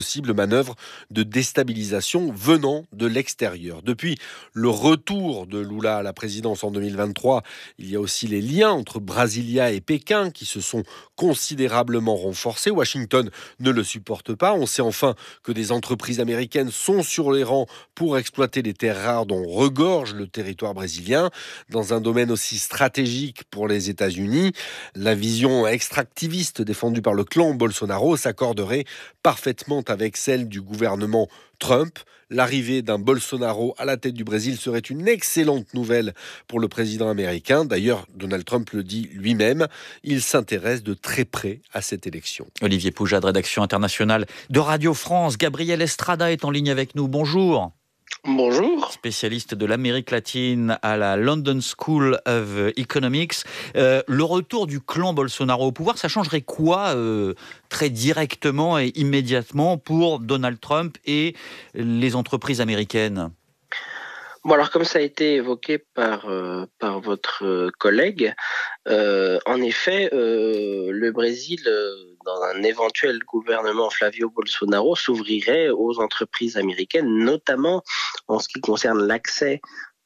Possible manœuvre de déstabilisation venant de l'extérieur. Depuis le retour de Lula à la présidence en 2023, il y a aussi les liens entre Brasilia et Pékin qui se sont considérablement renforcés. Washington ne le supporte pas. On sait enfin que des entreprises américaines sont sur les rangs pour exploiter les terres rares dont regorge le territoire brésilien. Dans un domaine aussi stratégique pour les États-Unis, la vision extractiviste défendue par le clan Bolsonaro s'accorderait parfaitement avec celle du gouvernement Trump. L'arrivée d'un Bolsonaro à la tête du Brésil serait une excellente nouvelle pour le président américain. D'ailleurs, Donald Trump le dit lui-même, il s'intéresse de très près à cette élection. Olivier Poujade, rédaction internationale de Radio France. Gabriel Estrada est en ligne avec nous. Bonjour. Bonjour. Spécialiste de l'Amérique latine à la London School of Economics. Le retour du clan Bolsonaro au pouvoir, ça changerait quoi très directement et immédiatement pour Donald Trump et les entreprises américaines ? Bon, alors comme ça a été évoqué par votre collègue, en effet, le Brésil, dans un éventuel gouvernement Flavio Bolsonaro, s'ouvrirait aux entreprises américaines, notamment en ce qui concerne l'accès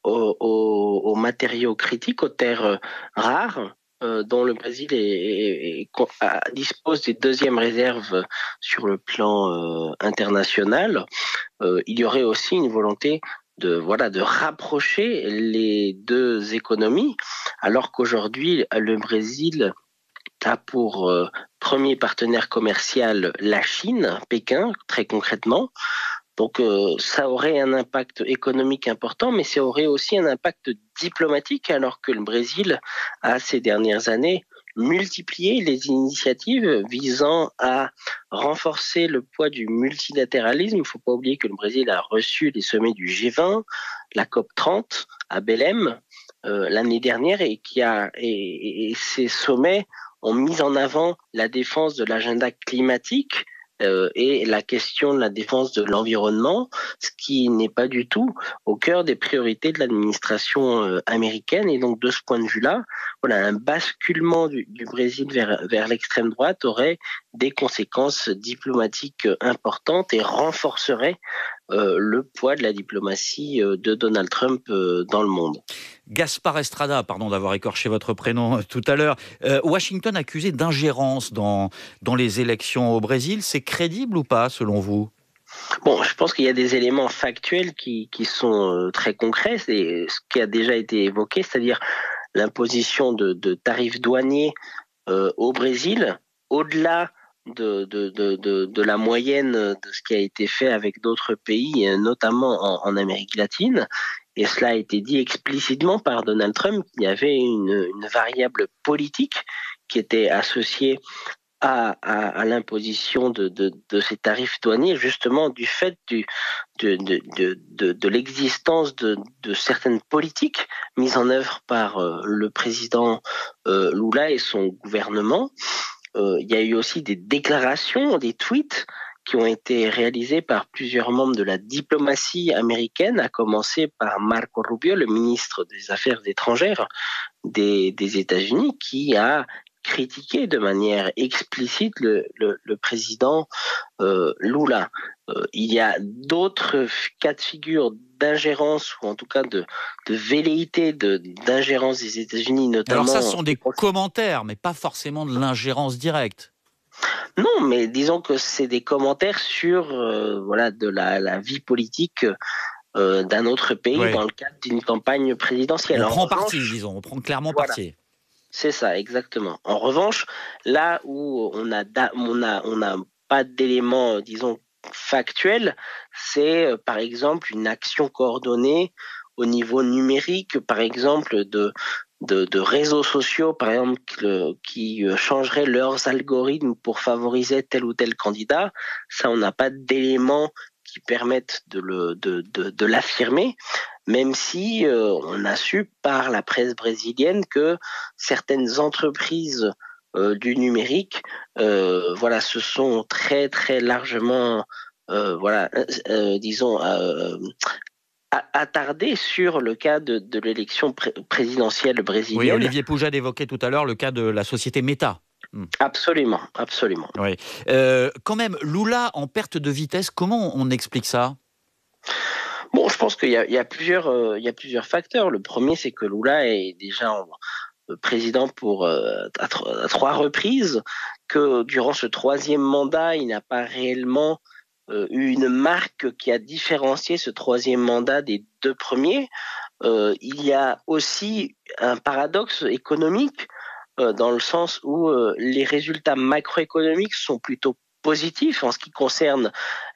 aux matériaux critiques, aux terres rares, dont le Brésil dispose des deuxièmes réserves sur le plan international. Il y aurait aussi une volonté de rapprocher les deux économies, alors qu'aujourd'hui, le Brésil a pour premier partenaire commercial la Chine, Pékin, très concrètement. Donc ça aurait un impact économique important, mais ça aurait aussi un impact diplomatique, alors que le Brésil a ces dernières années multiplié les initiatives visant à renforcer le poids du multilatéralisme. Il ne faut pas oublier que le Brésil a reçu les sommets du G20, la COP30 à Belém l'année dernière, et ces sommets ont mis en avant la défense de l'agenda climatique et la question de la défense de l'environnement, ce qui n'est pas du tout au cœur des priorités de l'administration américaine. Et donc de ce point de vue-là, un basculement du Brésil vers l'extrême droite aurait des conséquences diplomatiques importantes et renforcerait le poids de la diplomatie de Donald Trump dans le monde. Gaspard Estrada, pardon d'avoir écorché votre prénom tout à l'heure. Washington accusé d'ingérence dans les élections au Brésil, c'est crédible ou pas selon vous ? Bon, je pense qu'il y a des éléments factuels qui sont très concrets. C'est ce qui a déjà été évoqué, c'est-à-dire l'imposition de tarifs douaniers au Brésil, au-delà de la moyenne de ce qui a été fait avec d'autres pays, notamment en Amérique latine. Et cela a été dit explicitement par Donald Trump, qu'il y avait une variable politique qui était associée à l'imposition de ces tarifs douaniers, justement du fait de l'existence de certaines politiques mises en œuvre par le président Lula et son gouvernement. Il y a eu aussi des déclarations, des tweets qui ont été réalisés par plusieurs membres de la diplomatie américaine, à commencer par Marco Rubio, le ministre des Affaires étrangères des États-Unis, qui a critiqué de manière explicite le président Lula. Il y a d'autres cas de figure d'ingérence, ou en tout cas de velléité d'ingérence des États-Unis, notamment... Alors ça, ce sont des commentaires, mais pas forcément de l'ingérence directe. Non, mais disons que c'est des commentaires sur de la vie politique d'un autre pays dans le cadre d'une campagne présidentielle. On prend parti, disons, on prend clairement parti. C'est ça, exactement. En revanche, là où on n'a pas d'éléments, disons, factuels, c'est par exemple une action coordonnée au niveau numérique, par exemple de réseaux sociaux, par exemple, qui changeraient leurs algorithmes pour favoriser tel ou tel candidat. Ça, on n'a pas d'éléments qui permettent de l'affirmer, même si on a su par la presse brésilienne que certaines entreprises du numérique se sont très très largement attardées sur le cas de l'élection présidentielle brésilienne. Oui, Olivier Poujade évoquait tout à l'heure le cas de la société Meta. Absolument, absolument. Oui. Quand même, Lula en perte de vitesse, comment on explique ça ? Bon, je pense qu'il y a plusieurs facteurs. Le premier, c'est que Lula est déjà président à 3 reprises, que durant ce 3e mandat, il n'a pas réellement eu une marque qui a différencié ce 3e mandat des 2 premiers. Il y a aussi un paradoxe économique dans le sens où les résultats macroéconomiques sont plutôt positifs en ce qui concerne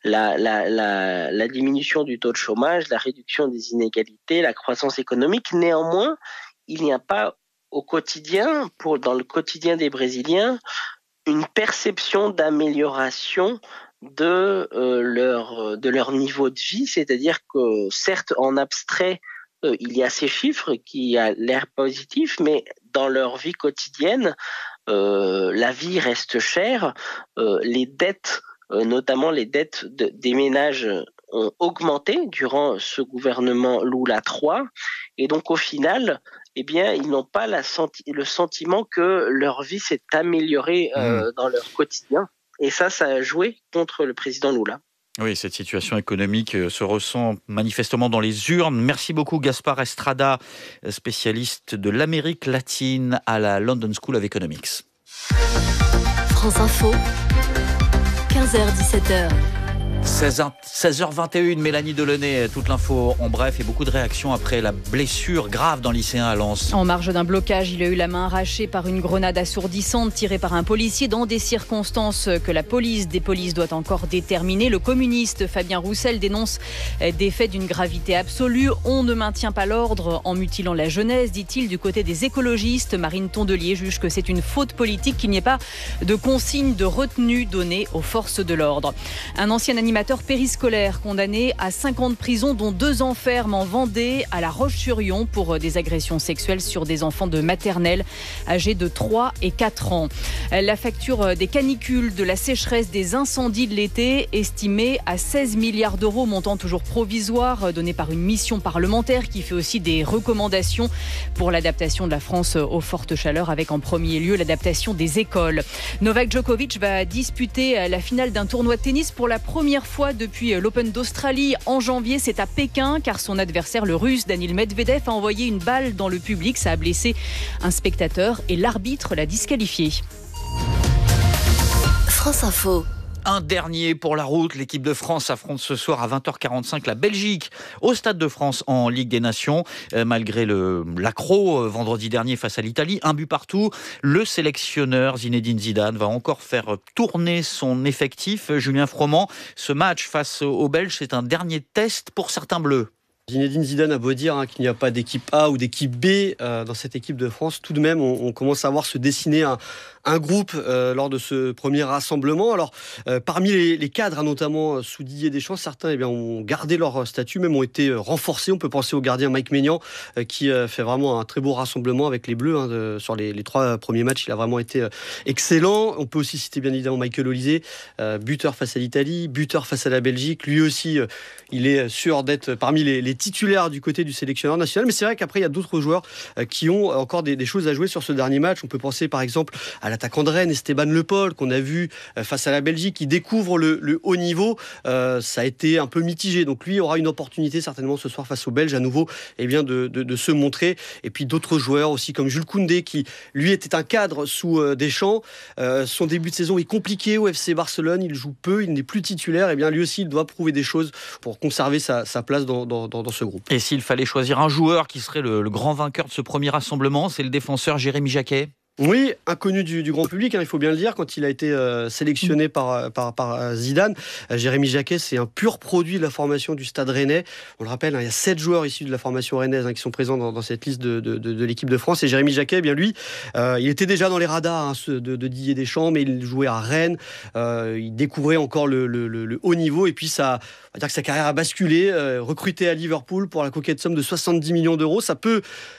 la diminution du taux de chômage, la réduction des inégalités, la croissance économique. Néanmoins, il n'y a pas au quotidien, dans le quotidien des Brésiliens, une perception d'amélioration de leur niveau de vie, c'est-à-dire que certes en abstrait il y a ces chiffres qui a l'air positif, mais dans leur vie quotidienne, la vie reste chère, les dettes, notamment les dettes des ménages, ont augmenté durant ce gouvernement Lula 3, et donc au final, eh bien, ils n'ont pas le sentiment que leur vie s'est améliorée dans leur quotidien, et ça a joué contre le président Lula. Oui, cette situation économique se ressent manifestement dans les urnes. Merci beaucoup Gaspard Estrada, spécialiste de l'Amérique latine à la London School of Economics. France Info, 15h-17h. 16h21, Mélanie Delaunay, toute l'info en bref et beaucoup de réactions après la blessure grave d'un lycéen à Lens. En marge d'un blocage, il a eu la main arrachée par une grenade assourdissante tirée par un policier dans des circonstances que la police des polices doit encore déterminer. Le communiste Fabien Roussel dénonce des faits d'une gravité absolue. On ne maintient pas l'ordre en mutilant la jeunesse, dit-il. Du côté des écologistes, Marine Tondelier juge que c'est une faute politique qu'il n'y ait pas de consigne de retenue donnée aux forces de l'ordre. Un ancien animateur périscolaire condamné à 5 ans de prison, dont 2 ans ferme en Vendée, à La Roche-sur-Yon, pour des agressions sexuelles sur des enfants de maternelle âgés de 3 et 4 ans. La facture des canicules, de la sécheresse, des incendies de l'été, estimée à 16 milliards d'euros, montant toujours provisoire, donné par une mission parlementaire qui fait aussi des recommandations pour l'adaptation de la France aux fortes chaleurs, avec en premier lieu l'adaptation des écoles. Novak Djokovic va disputer la finale d'un tournoi de tennis pour la première fois depuis l'Open d'Australie en janvier. C'est à Pékin, car son adversaire, le Russe Daniil Medvedev, a envoyé une balle dans le public. Ça a blessé un spectateur et l'arbitre l'a disqualifié. France Info. Un dernier pour la route, l'équipe de France affronte ce soir à 20h45 la Belgique au Stade de France en Ligue des Nations. Malgré l'accro vendredi dernier face à l'Italie, 1 but partout, le sélectionneur Zinedine Zidane va encore faire tourner son effectif. Julien Froment, ce match face aux Belges, c'est un dernier test pour certains Bleus. Zinedine Zidane a beau dire qu'il n'y a pas d'équipe A ou d'équipe B dans cette équipe de France. Tout de même, on commence à voir se dessiner un groupe lors de ce premier rassemblement. Alors, parmi les cadres, notamment sous Didier Deschamps, certains ont gardé leur statut, même ont été renforcés. On peut penser au gardien Mike Maignan, qui fait vraiment un très beau rassemblement avec les Bleus. Sur les 3 premiers matchs, il a vraiment été excellent. On peut aussi citer bien évidemment Michael Olise, buteur face à l'Italie, buteur face à la Belgique. Lui aussi, il est sûr d'être parmi les titulaires du côté du sélectionneur national. Mais c'est vrai qu'après, il y a d'autres joueurs qui ont encore des choses à jouer sur ce dernier match. On peut penser par exemple à l'attaquant de Rennes, Esteban Le Pol, qu'on a vu face à la Belgique, qui découvre le haut niveau. Ça a été un peu mitigé. Donc lui aura une opportunité certainement ce soir face aux Belges à nouveau de se montrer. Et puis d'autres joueurs aussi comme Jules Koundé, qui lui était un cadre sous Deschamps. Son début de saison est compliqué au FC Barcelone. Il joue peu, il n'est plus titulaire. Lui aussi, il doit prouver des choses pour conserver sa place dans ce groupe. Et s'il fallait choisir un joueur qui serait le grand vainqueur de ce premier rassemblement, c'est le défenseur Jérémy Jacquet. Oui, inconnu du grand public, il faut bien le dire, quand il a été sélectionné par Zidane. Jérémy Jacquet, c'est un pur produit de la formation du Stade Rennais. On le rappelle, il y a 7 joueurs issus de la formation rennaise qui sont présents dans cette liste de l'équipe de France. Et Jérémy Jacquet, lui, il était déjà dans les radars de Didier Deschamps, mais il jouait à Rennes. Il découvrait encore le haut niveau. Et puis, on va dire que sa carrière a basculé. Recruté à Liverpool pour la coquette somme de 70 millions d'euros. Ça peut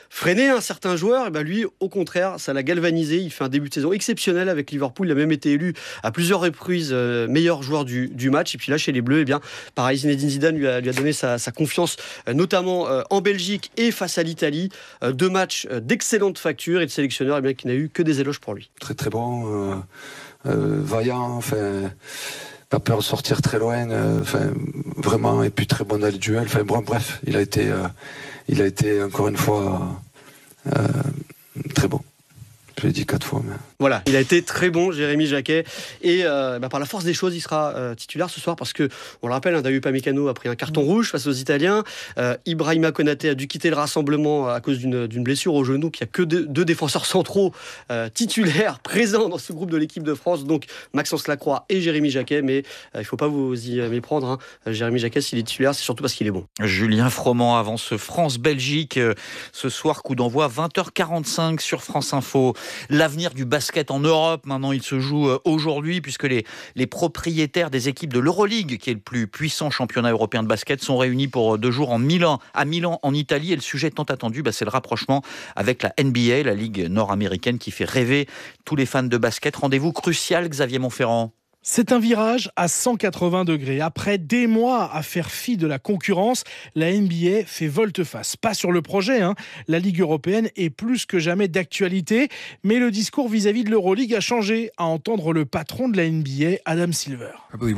freiner un certain joueur. Et lui, au contraire, ça l'a galvanisé. Il fait un début de saison exceptionnel avec Liverpool. Il a même été élu à plusieurs reprises meilleur joueur du match. Et puis là, chez les Bleus, pareil, Zinedine Zidane lui a donné sa confiance, notamment en Belgique et face à l'Italie. 2 matchs d'excellente facture, et le sélectionneur qui n'a eu que des éloges pour lui. Très très bon, vaillant, pas peur de sortir très loin, vraiment, et puis très bon dans les duels. Bref, il a été encore une fois très bon. Je l'ai dit 4 fois. Mais... Voilà, il a été très bon, Jérémy Jacquet. Et par la force des choses, il sera titulaire ce soir parce que, on le rappelle, Dayo Upamecano a pris un carton rouge face aux Italiens. Ibrahima Konaté a dû quitter le rassemblement à cause d'une blessure au genou. Il n'y a que 2 défenseurs centraux titulaires présents dans ce groupe de l'équipe de France. Donc Maxence Lacroix et Jérémy Jacquet. Mais il ne faut pas vous y méprendre. Jérémy Jacquet, s'il est titulaire, c'est surtout parce qu'il est bon. Julien Froment avance France-Belgique. Ce soir, coup d'envoi 20h45 sur France Info. L'avenir du basket en Europe, maintenant, il se joue aujourd'hui puisque les propriétaires des équipes de l'Euroleague, qui est le plus puissant championnat européen de basket, sont réunis pour 2 jours à Milan, en Italie. Et le sujet tant attendu, c'est le rapprochement avec la NBA, la ligue nord-américaine qui fait rêver tous les fans de basket. Rendez-vous crucial, Xavier Montferrand. C'est un virage à 180 degrés. Après des mois à faire fi de la concurrence, la NBA fait volte-face. Pas sur le projet, La Ligue européenne est plus que jamais d'actualité, mais le discours vis-à-vis de l'Euroleague a changé, à entendre le patron de la NBA, Adam Silver.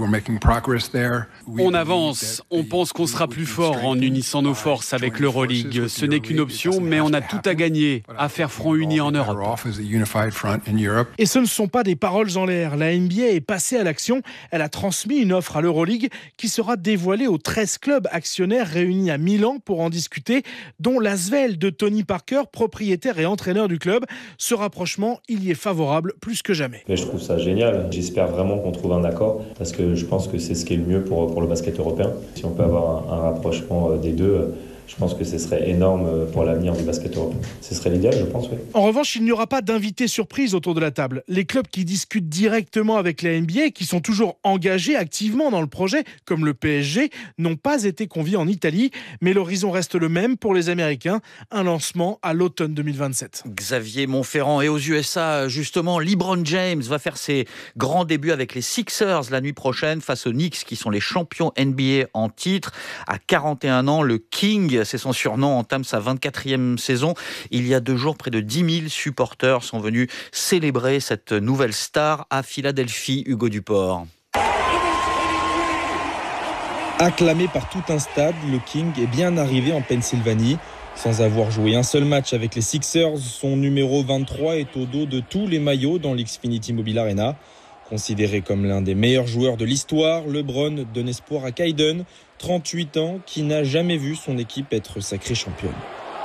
On avance, on pense qu'on sera plus fort en unissant nos forces avec l'Euroleague. Ce n'est qu'une option, mais on a tout à gagner, à faire front uni en Europe. Et ce ne sont pas des paroles en l'air. La NBA est passée à l'action. Elle a transmis une offre à l'Euroleague qui sera dévoilée aux 13 clubs actionnaires réunis à Milan pour en discuter, dont l'Asvel de Tony Parker, propriétaire et entraîneur du club. Ce rapprochement, il y est favorable plus que jamais. Mais je trouve ça génial. J'espère vraiment qu'on trouve un accord parce que je pense que c'est ce qui est le mieux pour le basket européen. Si on peut avoir un rapprochement des deux, je pense que ce serait énorme pour l'avenir du basket européen. Ce serait l'idéal, je pense, oui. En revanche, il n'y aura pas d'invité surprise autour de la table. Les clubs qui discutent directement avec la NBA, qui sont toujours engagés activement dans le projet, comme le PSG, n'ont pas été conviés en Italie. Mais l'horizon reste le même pour les Américains. Un lancement à l'automne 2027. Xavier Montferrand. Et aux USA, justement, LeBron James va faire ses grands débuts avec les Sixers la nuit prochaine face aux Knicks, qui sont les champions NBA en titre. À 41 ans, le King, c'est son surnom, entame sa 24e saison. Il y a 2 jours, près de 10 000 supporters sont venus célébrer cette nouvelle star à Philadelphie. Hugo Duport. Acclamé par tout un stade, le King est bien arrivé en Pennsylvanie. Sans avoir joué un seul match avec les Sixers, son numéro 23 est au dos de tous les maillots dans l'Xfinity Mobile Arena. Considéré comme l'un des meilleurs joueurs de l'histoire, LeBron donne espoir à Kaiden, 38 ans, qui n'a jamais vu son équipe être sacrée championne.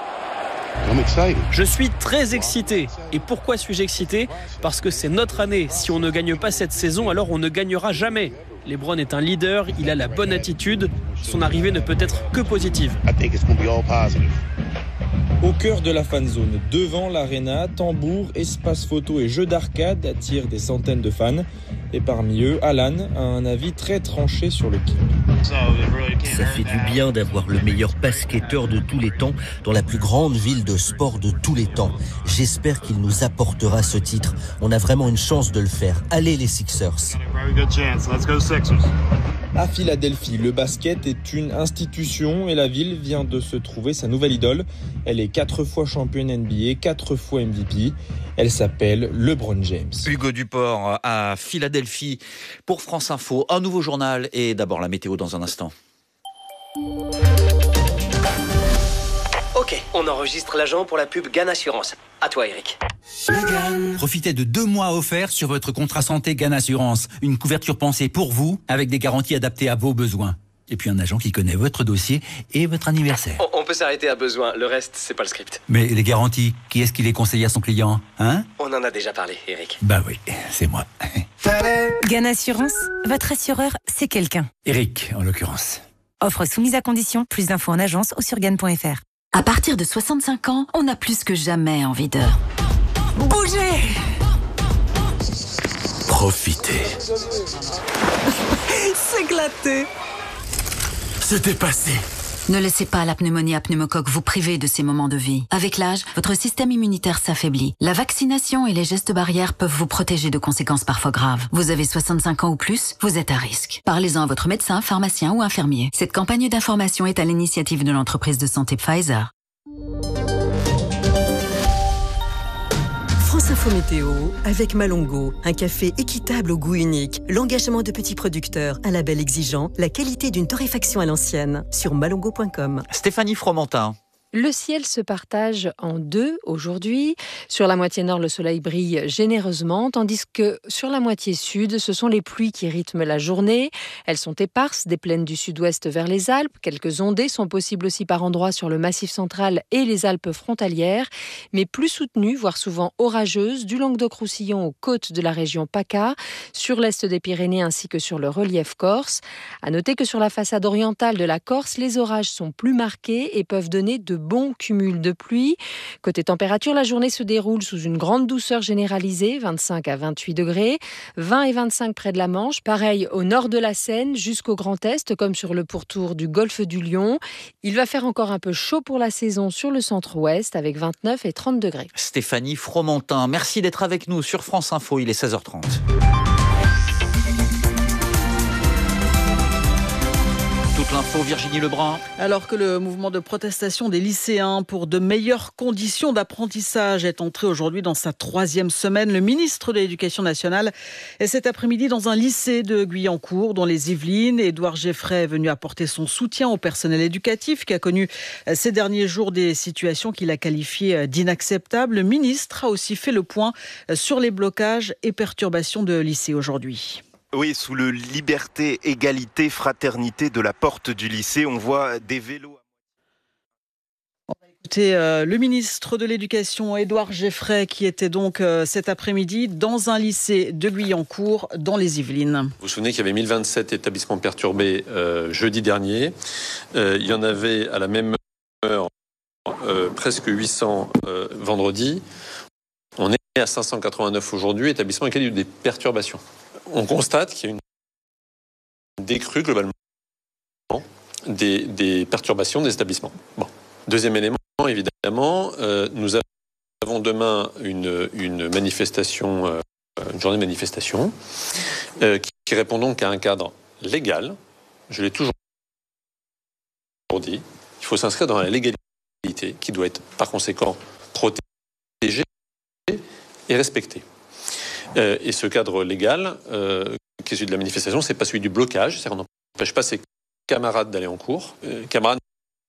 Je suis très excité. Et pourquoi suis-je excité ? Parce que c'est notre année. Si on ne gagne pas cette saison, alors on ne gagnera jamais. LeBron est un leader, il a la bonne attitude. Son arrivée ne peut être que positive. Au cœur de la fan zone, devant l'arena, tambour, espace photo et jeux d'arcade attirent des centaines de fans. Et parmi eux, Alan a un avis très tranché sur le King. Ça fait du bien d'avoir le meilleur basketteur de tous les temps dans la plus grande ville de sport de tous les temps. J'espère qu'il nous apportera ce titre. On a vraiment une chance de le faire. Allez les Sixers. À Philadelphie, le basket est une institution et la ville vient de se trouver sa nouvelle idole. Elle est 4 fois championne NBA, 4 fois MVP. Elle s'appelle LeBron James. Hugo Duport à Philadelphie pour France Info. Un nouveau journal et d'abord la météo dans un instant. Ok, on enregistre l'agent pour la pub GAN Assurance. À toi, Eric. Profitez de 2 mois offerts sur votre contrat santé GAN Assurance. Une couverture pensée pour vous, avec des garanties adaptées à vos besoins. Et puis un agent qui connaît votre dossier et votre anniversaire. On peut s'arrêter à besoin, le reste, c'est pas le script. Mais les garanties, qui est-ce qui les conseille à son client, hein ? On en a déjà parlé, Eric. Bah oui, c'est moi. GAN Assurance, votre assureur, c'est quelqu'un. Eric, en l'occurrence. Offre soumise à condition, plus d'infos en agence ou sur GAN.fr. À partir de 65 ans, on a plus que jamais envie de bouger. Profiter. S'éclater. Se dépasser. Ne laissez pas la pneumonie à pneumocoque vous priver de ces moments de vie. Avec l'âge, votre système immunitaire s'affaiblit. La vaccination et les gestes barrières peuvent vous protéger de conséquences parfois graves. Vous avez 65 ans ou plus, vous êtes à risque. Parlez-en à votre médecin, pharmacien ou infirmier. Cette campagne d'information est à l'initiative de l'entreprise de santé Pfizer. France Info Météo avec Malongo, un café équitable au goût unique, l'engagement de petits producteurs, un label exigeant, la qualité d'une torréfaction à l'ancienne. Sur malongo.com. Stéphanie Fromentin. Le ciel se partage en deux aujourd'hui. Sur la moitié nord, le soleil brille généreusement, tandis que sur la moitié sud, ce sont les pluies qui rythment la journée. Elles sont éparses des plaines du sud-ouest vers les Alpes. Quelques ondées sont possibles aussi par endroits sur le Massif central et les Alpes frontalières, mais plus soutenues, voire souvent orageuses, du Languedoc-Roussillon aux côtes de la région PACA, sur l'est des Pyrénées ainsi que sur le relief corse. À noter que sur la façade orientale de la Corse, les orages sont plus marqués et peuvent donner de bons cumuls de pluie. Côté température, la journée se déroule sous une grande douceur généralisée, 25 à 28 degrés, 20 et 25 près de la Manche, pareil au nord de la Seine jusqu'au Grand Est, comme sur le pourtour du golfe du Lion. Il va faire encore un peu chaud pour la saison sur le centre-ouest avec 29 et 30 degrés. Stéphanie Fromentin, merci d'être avec nous sur France Info, il est 16h30. Toute l'info, Virginie Lebrun. Alors que le mouvement de protestation des lycéens pour de meilleures conditions d'apprentissage est entré aujourd'hui dans sa 3e semaine, le ministre de l'Éducation nationale est cet après-midi dans un lycée de Guyancourt, dans les Yvelines. Édouard Geffray est venu apporter son soutien au personnel éducatif qui a connu ces derniers jours des situations qu'il a qualifiées d'inacceptables. Le ministre a aussi fait le point sur les blocages et perturbations de lycée aujourd'hui. Oui, sous le liberté, égalité, fraternité de la porte du lycée, on voit des vélos. Écoutez, le ministre de l'Éducation, Édouard Geffray, qui était donc cet après-midi dans un lycée de Guyancourt, dans les Yvelines. Vous vous souvenez qu'il y avait 1027 établissements perturbés jeudi dernier. Il y en avait à la même heure presque 800 vendredi. On est à 589 aujourd'hui, établissements auxquels il y a eu des perturbations. On constate qu'il y a une décrue globalement des perturbations des établissements. Bon. Deuxième élément, évidemment, nous avons demain une manifestation, une journée de manifestation, qui répond donc à un cadre légal. Je l'ai toujours dit. Il faut s'inscrire dans la légalité qui doit être par conséquent protégée et respectée. Et ce cadre légal, qui est celui de la manifestation, c'est pas celui du blocage, c'est-à-dire qu'on n'empêche pas ses camarades d'aller en cours. Camarades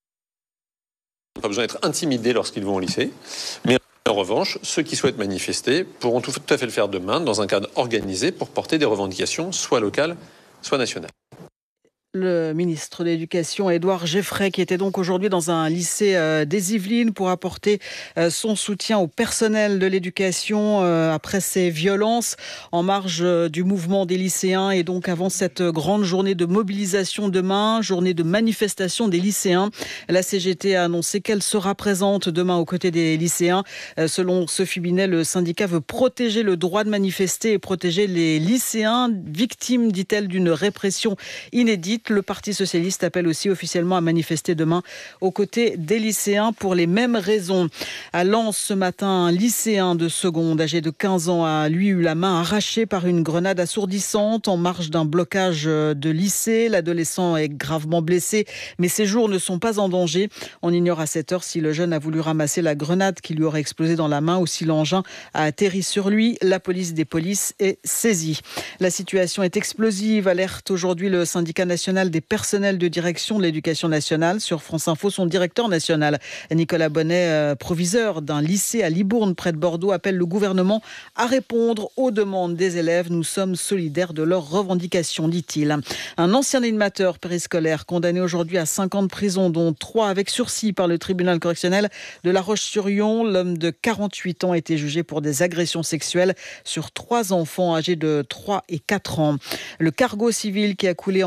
n'ont pas besoin d'être intimidés lorsqu'ils vont au lycée, mais en revanche, ceux qui souhaitent manifester pourront tout à fait le faire demain dans un cadre organisé pour porter des revendications soit locales, soit nationales. Le ministre de l'Éducation, Édouard Geffray, qui était donc aujourd'hui dans un lycée des Yvelines pour apporter son soutien au personnel de l'éducation après ces violences en marge du mouvement des lycéens et donc avant cette grande journée de mobilisation demain, journée de manifestation des lycéens. La CGT a annoncé qu'elle sera présente demain aux côtés des lycéens. Selon Sophie Binet, le syndicat veut protéger le droit de manifester et protéger les lycéens victimes, dit-elle, d'une répression inédite. Le Parti socialiste appelle aussi officiellement à manifester demain aux côtés des lycéens pour les mêmes raisons. À Lens, ce matin, un lycéen de seconde âgé de 15 ans a lui eu la main arrachée par une grenade assourdissante en marge d'un blocage de lycée. L'adolescent est gravement blessé, mais ses jours ne sont pas en danger. On ignore à cette heure si le jeune a voulu ramasser la grenade qui lui aurait explosé dans la main ou si l'engin a atterri sur lui. La police des polices est saisie. La situation est explosive, alerte aujourd'hui le syndicat national des personnels de direction de l'éducation nationale. Sur France Info, son directeur national, Nicolas Bonnet, proviseur d'un lycée à Libourne, près de Bordeaux, appelle le gouvernement à répondre aux demandes des élèves. Nous sommes solidaires de leurs revendications, dit-il. Un ancien animateur périscolaire condamné aujourd'hui à 5 ans de prison, dont 3 avec sursis par le tribunal correctionnel de La Roche-sur-Yon. L'homme de 48 ans a été jugé pour des agressions sexuelles sur 3 enfants âgés de 3 et 4 ans. Le cargo civil qui a coulé en mer Noire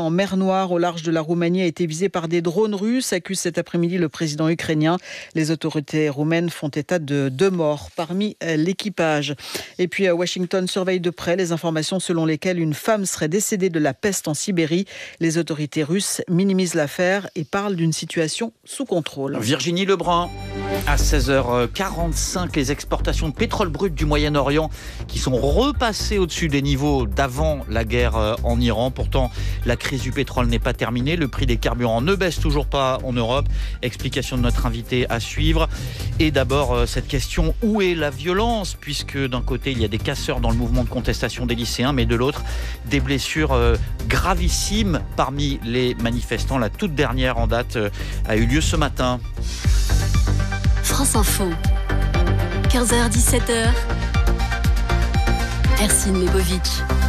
Noire au large de la Roumanie a été visée par des drones russes, accuse cet après-midi le président ukrainien. Les autorités roumaines font état de 2 morts parmi l'équipage. Et puis Washington surveille de près les informations selon lesquelles une femme serait décédée de la peste en Sibérie. Les autorités russes minimisent l'affaire et parlent d'une situation sous contrôle. Virginie Lebrun. À 16h45, les exportations de pétrole brut du Moyen-Orient qui sont repassées au-dessus des niveaux d'avant la guerre en Iran. Pourtant, la crise du pétrole n'est pas terminée. Le prix des carburants ne baisse toujours pas en Europe. Explication de notre invité à suivre. Et d'abord, cette question, où est la violence ? Puisque d'un côté, il y a des casseurs dans le mouvement de contestation des lycéens, mais de l'autre, des blessures gravissimes parmi les manifestants. La toute dernière en date a eu lieu ce matin. France Info, 15h-17h, Ercine Lebovic.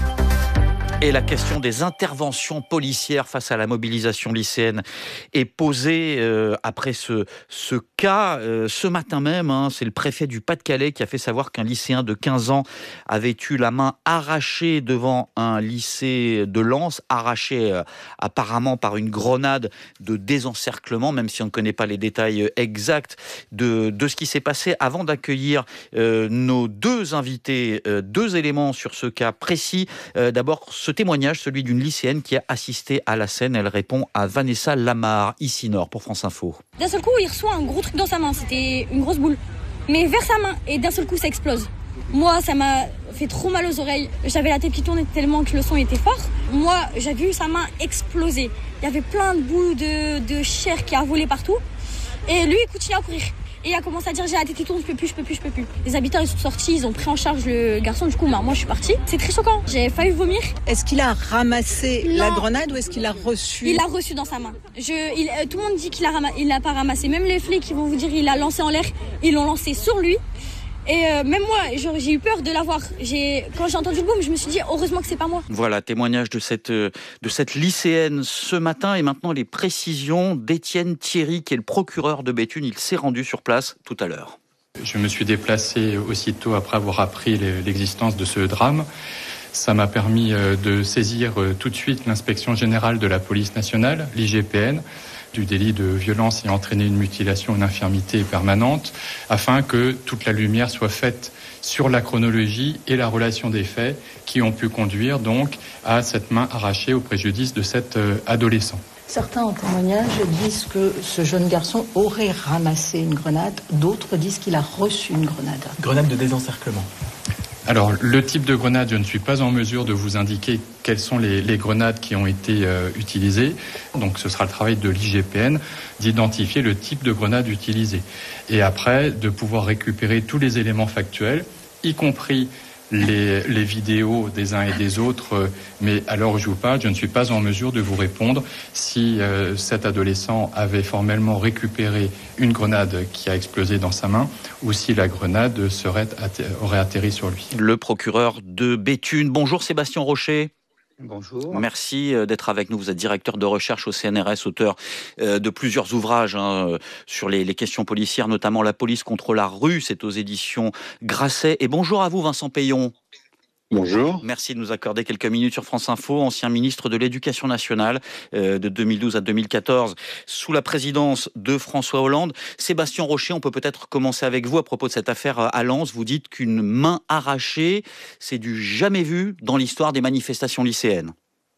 Et la question des interventions policières face à la mobilisation lycéenne est posée après ce cas. Ce matin même, c'est le préfet du Pas-de-Calais qui a fait savoir qu'un lycéen de 15 ans avait eu la main arrachée devant un lycée de Lens, arrachée apparemment par une grenade de désencerclement, même si on ne connaît pas les détails exacts de ce qui s'est passé. Avant d'accueillir nos 2 invités, 2 éléments sur ce cas précis. D'abord, ce témoignage, celui d'une lycéenne qui a assisté à la scène. Elle répond à Vanessa Lamar, ici Nord, pour France Info. D'un seul coup, il reçoit un gros truc dans sa main. C'était une grosse boule. Mais vers sa main. Et d'un seul coup, ça explose. Moi, ça m'a fait trop mal aux oreilles. J'avais la tête qui tournait tellement que le son était fort. Moi, j'ai vu sa main exploser. Il y avait plein de boules de chair qui a volé partout. Et lui, il continue à courir. Et il a commencé à dire j'ai la tête qui tourne, je peux plus. Les habitants ils sont sortis, ils ont pris en charge le garçon, du coup moi je suis partie. C'est très choquant, j'ai failli vomir. Est-ce qu'il a ramassé la grenade ou est-ce qu'il l'a reçue ? Il l'a reçue dans sa main. Tout le monde dit qu'il l'a pas ramassé. Même les flics ils vont vous dire il l'a lancé en l'air, ils l'ont lancé sur lui. Et même moi, j'ai eu peur de l'avoir. Quand j'ai entendu le boom, je me suis dit heureusement que c'est pas moi. Voilà, témoignage de cette lycéenne ce matin. Et maintenant, les précisions d'Étienne Thierry, qui est le procureur de Béthune. Il s'est rendu sur place tout à l'heure. Je me suis déplacé aussitôt après avoir appris l'existence de ce drame. Ça m'a permis de saisir tout de suite l'inspection générale de la police nationale, l'IGPN, du délit de violence et entraîner une mutilation ou une infirmité permanente, afin que toute la lumière soit faite sur la chronologie et la relation des faits qui ont pu conduire donc à cette main arrachée au préjudice de cet adolescent. Certains en témoignage disent que ce jeune garçon aurait ramassé une grenade, d'autres disent qu'il a reçu une grenade. Grenade de désencerclement. Alors, le type de grenade, je ne suis pas en mesure de vous indiquer quelles sont les grenades qui ont été utilisées. Donc, ce sera le travail de l'IGPN d'identifier le type de grenade utilisée. Et après, de pouvoir récupérer tous les éléments factuels, y compris les vidéos des uns et des autres. Mais à l'heure où je vous parle, je ne suis pas en mesure de vous répondre si cet adolescent avait formellement récupéré une grenade qui a explosé dans sa main ou si la grenade aurait atterri sur lui. Le procureur de Béthune. Bonjour Sébastien Rocher. Bonjour. Merci d'être avec nous. Vous êtes directeur de recherche au CNRS, auteur de plusieurs ouvrages sur les questions policières, notamment La police contre la rue. C'est aux éditions Grasset. Et bonjour à vous, Vincent Payon. Bonjour. Merci de nous accorder quelques minutes sur France Info. Ancien ministre de l'Éducation nationale de 2012 à 2014 sous la présidence de François Hollande. Sébastien Rocher, on peut peut-être commencer avec vous à propos de cette affaire à Lens. Vous dites qu'une main arrachée, c'est du jamais vu dans l'histoire des manifestations lycéennes.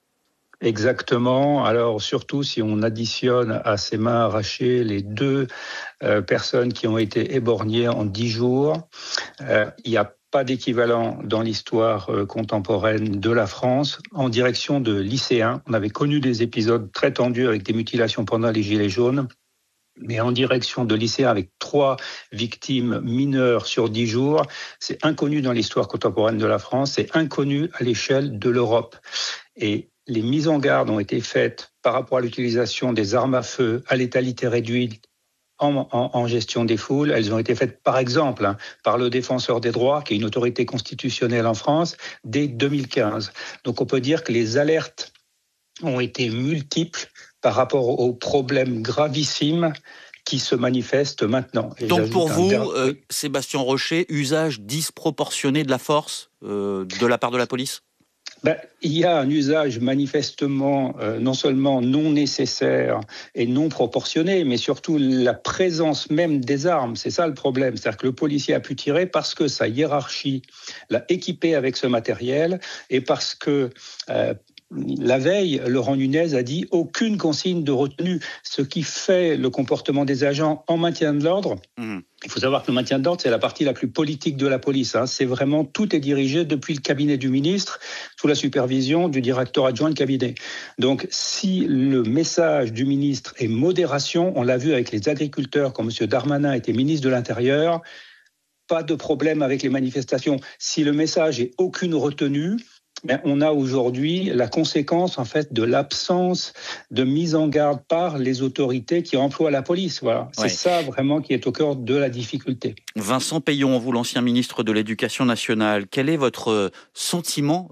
Exactement. Alors surtout si on additionne à ces mains arrachées les 2 personnes qui ont été éborgnées en 10 jours, il y a pas d'équivalent dans l'histoire contemporaine de la France en direction de lycéens. On avait connu des épisodes très tendus avec des mutilations pendant les Gilets jaunes, mais en direction de lycéens avec 3 victimes mineures sur 10 jours, c'est inconnu dans l'histoire contemporaine de la France, c'est inconnu à l'échelle de l'Europe. Et les mises en garde ont été faites par rapport à l'utilisation des armes à feu, à létalité réduite, en gestion des foules. Elles ont été faites, par exemple, par le Défenseur des droits, qui est une autorité constitutionnelle en France, dès 2015. Donc on peut dire que les alertes ont été multiples par rapport aux problèmes gravissimes qui se manifestent maintenant. Et donc pour vous, Sébastien Rocher, usage disproportionné de la force de la part de la police ? Il y a un usage manifestement non seulement non nécessaire et non proportionné, mais surtout la présence même des armes. C'est ça le problème. C'est-à-dire que le policier a pu tirer parce que sa hiérarchie l'a équipé avec ce matériel et parce que la veille, Laurent Nunez a dit aucune consigne de retenue, ce qui fait le comportement des agents en maintien de l'ordre. Il faut savoir que le maintien de l'ordre, c'est la partie la plus politique de la police. C'est vraiment, tout est dirigé depuis le cabinet du ministre, sous la supervision du directeur adjoint de cabinet. Donc, si le message du ministre est modération, on l'a vu avec les agriculteurs, quand M. Darmanin était ministre de l'Intérieur, pas de problème avec les manifestations. Si le message est aucune retenue, on a aujourd'hui la conséquence en fait de l'absence de mise en garde par les autorités qui emploient la police. Voilà, c'est ça vraiment qui est au cœur de la difficulté. Vincent Peillon, vous l'ancien ministre de l'Éducation nationale, quel est votre sentiment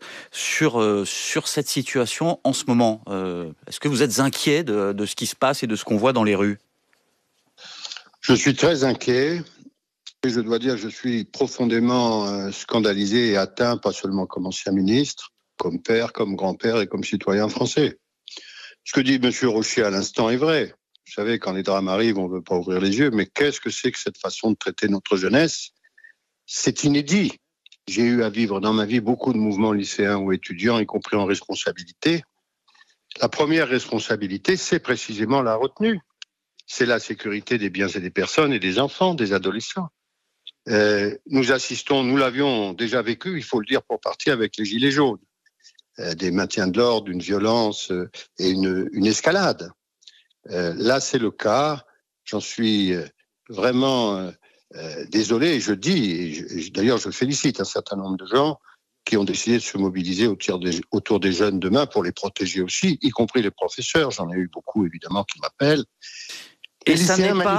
sur cette situation en ce moment ? Est-ce que vous êtes inquiet de ce qui se passe et de ce qu'on voit dans les rues ? Je suis très inquiet. Et je dois dire, je suis profondément scandalisé et atteint, pas seulement comme ancien ministre, comme père, comme grand-père et comme citoyen français. Ce que dit M. Rocher à l'instant est vrai. Vous savez, quand les drames arrivent, on ne veut pas ouvrir les yeux, mais qu'est-ce que c'est que cette façon de traiter notre jeunesse ? C'est inédit. J'ai eu à vivre dans ma vie beaucoup de mouvements lycéens ou étudiants, y compris en responsabilité. La première responsabilité, c'est précisément la retenue. C'est la sécurité des biens et des personnes et des enfants, des adolescents. Nous assistons, nous l'avions déjà vécu, il faut le dire pour partie, avec les Gilets jaunes. Des maintiens de l'ordre, une violence et une escalade. Là, c'est le cas. J'en suis vraiment désolé. Et je dis, d'ailleurs, je félicite un certain nombre de gens qui ont décidé de se mobiliser autour des jeunes demain pour les protéger aussi, y compris les professeurs. J'en ai eu beaucoup, évidemment, qui m'appellent. Et ça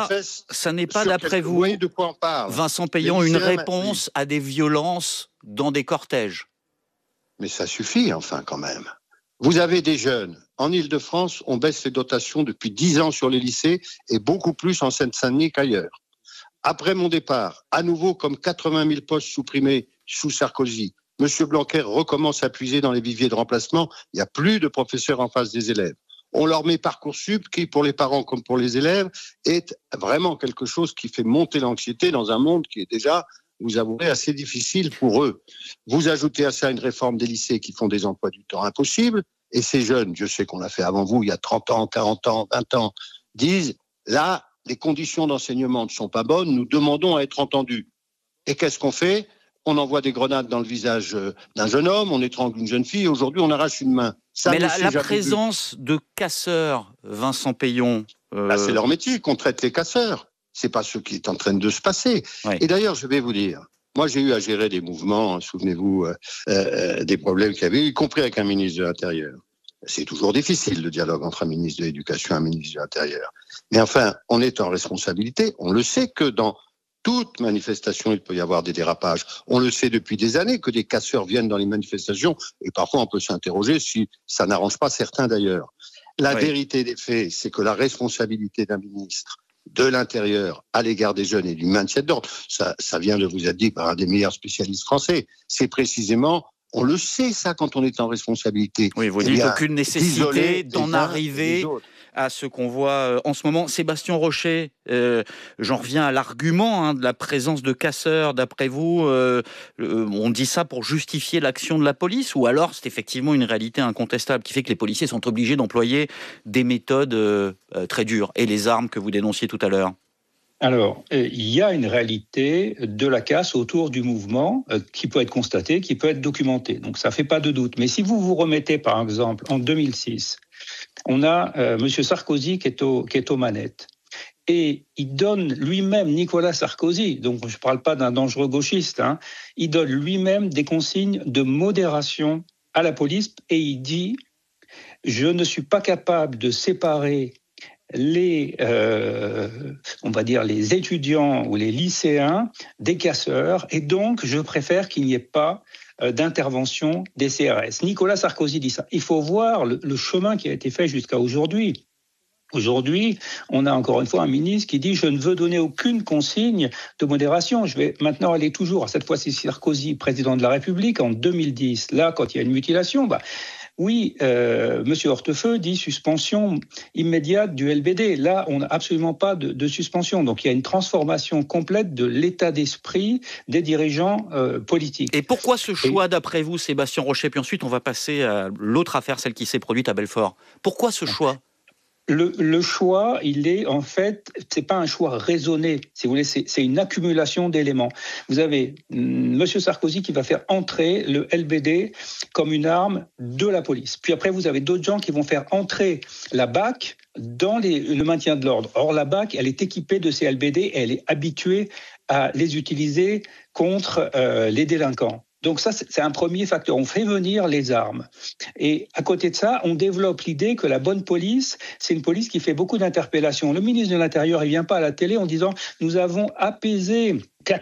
n'est pas d'après vous, voyez de quoi on parle. Vincent Peillon, une réponse à des violences dans des cortèges. Mais ça suffit, enfin, quand même. Vous avez des jeunes. En Île-de-France, on baisse les dotations depuis 10 ans sur les lycées et beaucoup plus en Seine-Saint-Denis qu'ailleurs. Après mon départ, à nouveau, comme 80 000 postes supprimés sous Sarkozy, M. Blanquer recommence à puiser dans les viviers de remplacement. Il n'y a plus de professeurs en face des élèves. On leur met Parcoursup, qui, pour les parents comme pour les élèves, est vraiment quelque chose qui fait monter l'anxiété dans un monde qui est déjà, vous avouerez, assez difficile pour eux. Vous ajoutez à ça une réforme des lycées qui font des emplois du temps impossibles, et ces jeunes, je sais qu'on l'a fait avant vous, il y a 30 ans, 40 ans, 20 ans, disent, là, les conditions d'enseignement ne sont pas bonnes, nous demandons à être entendus. Et qu'est-ce qu'on fait ? On envoie des grenades dans le visage d'un jeune homme, on étrangle une jeune fille, aujourd'hui on arrache une main. Ça, mais la présence de casseurs, Vincent Peillon... c'est leur métier qu'on traite les casseurs. C'est pas ce qui est en train de se passer. Ouais. Et d'ailleurs, je vais vous dire, moi j'ai eu à gérer des mouvements, souvenez-vous, des problèmes qu'il y avait, y compris avec un ministre de l'Intérieur. C'est toujours difficile le dialogue entre un ministre de l'Éducation et un ministre de l'Intérieur. Mais enfin, on est en responsabilité, on le sait que dans toute manifestation, il peut y avoir des dérapages. On le sait depuis des années que des casseurs viennent dans les manifestations et parfois on peut s'interroger si ça n'arrange pas certains d'ailleurs. La vérité des faits, c'est que la responsabilité d'un ministre de l'Intérieur à l'égard des jeunes et du maintien de l'ordre, ça vient de vous être dit par un des meilleurs spécialistes français, c'est précisément, on le sait ça quand on est en responsabilité. Oui, vous dites aucune nécessité d'en arriver à ce qu'on voit en ce moment. Sébastien Rocher, j'en reviens à l'argument de la présence de casseurs. D'après vous, on dit ça pour justifier l'action de la police, ou alors c'est effectivement une réalité incontestable qui fait que les policiers sont obligés d'employer des méthodes très dures et les armes que vous dénonciez tout à l'heure? Alors, il y a une réalité de la casse autour du mouvement qui peut être constatée, qui peut être documentée. Donc ça ne fait pas de doute. Mais si vous vous remettez, par exemple, en 2006, on a M. Sarkozy qui est aux manettes. Et il donne lui-même, Nicolas Sarkozy, donc je ne parle pas d'un dangereux gauchiste, il donne lui-même des consignes de modération à la police et il dit « Je ne suis pas capable de séparer on va dire les étudiants ou les lycéens des casseurs et donc je préfère qu'il n'y ait pas d'intervention des CRS. » Nicolas Sarkozy dit ça. Il faut voir le chemin qui a été fait jusqu'à aujourd'hui. Aujourd'hui, on a encore une fois un ministre qui dit « je ne veux donner aucune consigne de modération ». Je vais maintenant aller toujours, cette fois-ci Sarkozy, président de la République, en 2010. Là, quand il y a une mutilation, oui, Monsieur Hortefeux dit suspension immédiate du LBD. Là, on n'a absolument pas de suspension. Donc, il y a une transformation complète de l'état d'esprit des dirigeants politiques. Et pourquoi ce choix, d'après vous, Sébastien Rocher? Puis ensuite, on va passer à l'autre affaire, celle qui s'est produite à Belfort. Pourquoi ce choix? Le choix, il est en fait, c'est pas un choix raisonné, si vous voulez, c'est une accumulation d'éléments. Vous avez Monsieur Sarkozy qui va faire entrer le LBD comme une arme de la police. Puis après, vous avez d'autres gens qui vont faire entrer la BAC dans le maintien de l'ordre. Or, la BAC, elle est équipée de ces LBD et elle est habituée à les utiliser contre les délinquants. Donc ça, c'est un premier facteur. On fait venir les armes. Et à côté de ça, on développe l'idée que la bonne police, c'est une police qui fait beaucoup d'interpellations. Le ministre de l'Intérieur, il vient pas à la télé en disant « nous avons apaisé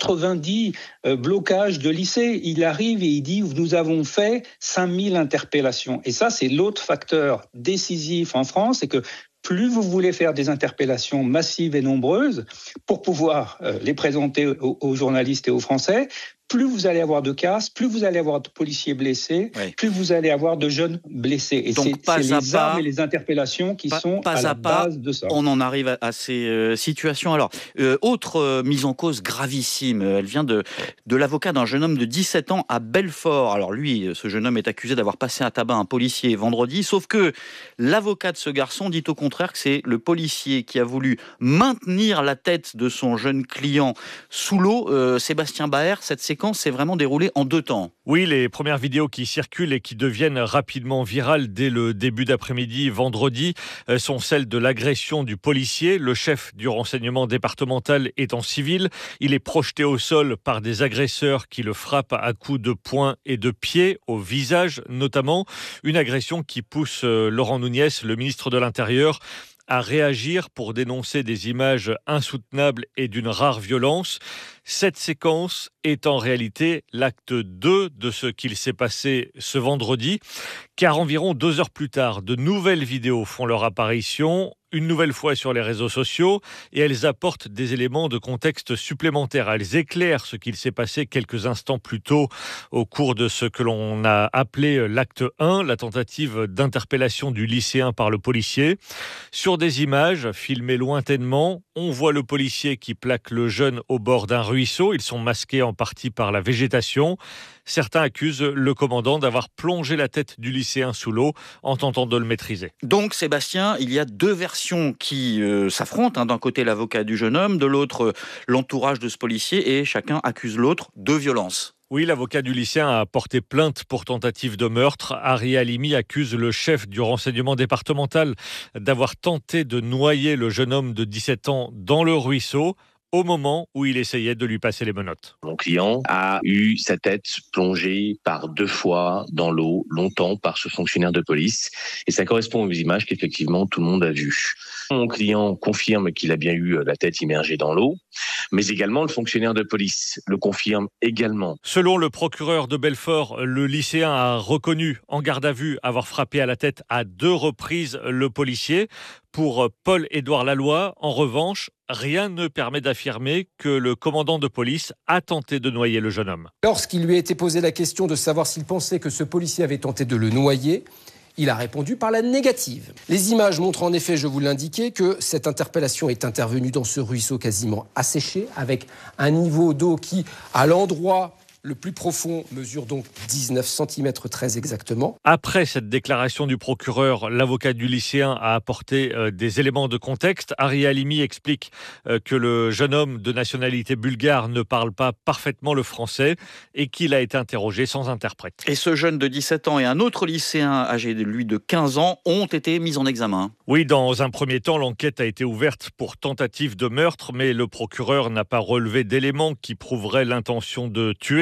90 blocages de lycées ». Il arrive et il dit « nous avons fait 5000 interpellations ». Et ça, c'est l'autre facteur décisif en France, c'est que plus vous voulez faire des interpellations massives et nombreuses pour pouvoir les présenter aux journalistes et aux Français, plus vous allez avoir de casse, plus vous allez avoir de policiers blessés, plus vous allez avoir de jeunes blessés. Et c'est les armes et les interpellations qui sont à la base de ça. On en arrive à ces situations. Alors, autre mise en cause gravissime, elle vient de l'avocat d'un jeune homme de 17 ans à Belfort. Alors lui, ce jeune homme est accusé d'avoir passé un tabac à un policier vendredi, sauf que l'avocat de ce garçon dit au contraire que c'est le policier qui a voulu maintenir la tête de son jeune client sous l'eau. Sébastien Baer, cette séquence s'est vraiment déroulée en 2 temps. Oui, les premières vidéos qui circulent et qui deviennent rapidement virales dès le début d'après-midi vendredi sont celles de l'agression du policier. Le chef du renseignement départemental est en civil. Il est projeté au sol par des agresseurs qui le frappent à coups de poing et de pied, au visage notamment. Une agression qui pousse Laurent Nunez, le ministre de l'Intérieur, à réagir pour dénoncer des images insoutenables et d'une rare violence. Cette séquence est en réalité l'acte 2 de ce qu'il s'est passé ce vendredi, car environ 2 heures plus tard, de nouvelles vidéos font leur apparition, une nouvelle fois sur les réseaux sociaux, et elles apportent des éléments de contexte supplémentaires. Elles éclairent ce qu'il s'est passé quelques instants plus tôt au cours de ce que l'on a appelé l'acte 1, la tentative d'interpellation du lycéen par le policier. Sur des images filmées lointainement, on voit le policier qui plaque le jeune au bord d'un ruisseau. Ils sont masqués en partie par la végétation. Certains accusent le commandant d'avoir plongé la tête du lycéen sous l'eau en tentant de le maîtriser. Donc Sébastien, il y a 2 versions qui s'affrontent. D'un côté l'avocat du jeune homme, de l'autre l'entourage de ce policier, et chacun accuse l'autre de violence. Oui, l'avocat du lycéen a porté plainte pour tentative de meurtre. Ari Halimi accuse le chef du renseignement départemental d'avoir tenté de noyer le jeune homme de 17 ans dans le ruisseau au moment où il essayait de lui passer les menottes. Mon client a eu sa tête plongée par 2 fois dans l'eau, longtemps, par ce fonctionnaire de police. Et ça correspond aux images qu'effectivement tout le monde a vues. Mon client confirme qu'il a bien eu la tête immergée dans l'eau, mais également le fonctionnaire de police le confirme également. Selon le procureur de Belfort, le lycéen a reconnu en garde à vue avoir frappé à la tête à 2 reprises le policier. Pour Paul-Édouard Laloy, en revanche, rien ne permet d'affirmer que le commandant de police a tenté de noyer le jeune homme. Lorsqu'il lui a été posé la question de savoir s'il pensait que ce policier avait tenté de le noyer, il a répondu par la négative. Les images montrent en effet, je vous l'indiquais, que cette interpellation est intervenue dans ce ruisseau quasiment asséché, avec un niveau d'eau qui, à l'endroit le plus profond, mesure donc 19 cm très exactement. Après cette déclaration du procureur, l'avocat du lycéen a apporté des éléments de contexte. Ari Halimi explique que le jeune homme de nationalité bulgare ne parle pas parfaitement le français et qu'il a été interrogé sans interprète. Et ce jeune de 17 ans et un autre lycéen âgé de lui de 15 ans ont été mis en examen. Oui, dans un premier temps, l'enquête a été ouverte pour tentative de meurtre, mais le procureur n'a pas relevé d'éléments qui prouveraient l'intention de tuer.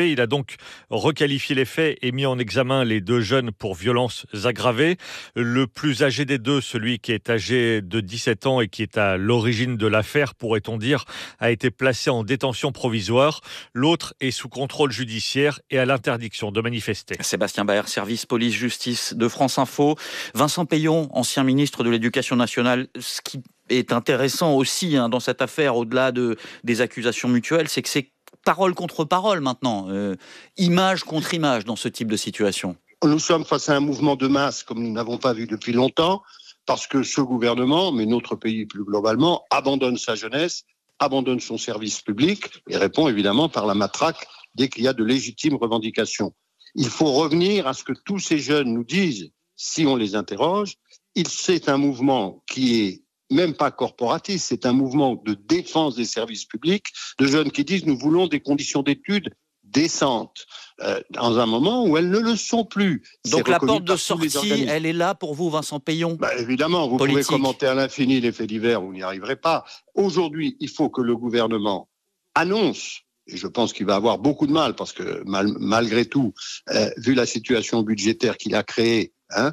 parquet. Il a donc requalifié les faits et mis en examen les 2 jeunes pour violences aggravées. Le plus âgé des 2, celui qui est âgé de 17 ans et qui est à l'origine de l'affaire, pourrait-on dire, a été placé en détention provisoire. L'autre est sous contrôle judiciaire et à l'interdiction de manifester. Sébastien Baer, service police-justice de France Info. Vincent Peillon, ancien ministre de l'Éducation nationale. Ce qui est intéressant aussi dans cette affaire, au-delà des accusations mutuelles, c'est que c'est parole contre parole maintenant, image contre image dans ce type de situation. Nous sommes face à un mouvement de masse comme nous n'avons pas vu depuis longtemps, parce que ce gouvernement, mais notre pays plus globalement, abandonne sa jeunesse, abandonne son service public et répond évidemment par la matraque dès qu'il y a de légitimes revendications. Il faut revenir à ce que tous ces jeunes nous disent, si on les interroge. C'est un mouvement qui est même pas corporatiste, c'est un mouvement de défense des services publics, de jeunes qui disent nous voulons des conditions d'études décentes, dans un moment où elles ne le sont plus. Donc la porte de sortie, elle est là pour vous, Vincent Peillon? Évidemment, vous pouvez commenter à l'infini les faits divers, vous n'y arriverez pas. Aujourd'hui, il faut que le gouvernement annonce, et je pense qu'il va avoir beaucoup de mal, parce que malgré tout, vu la situation budgétaire qu'il a créée,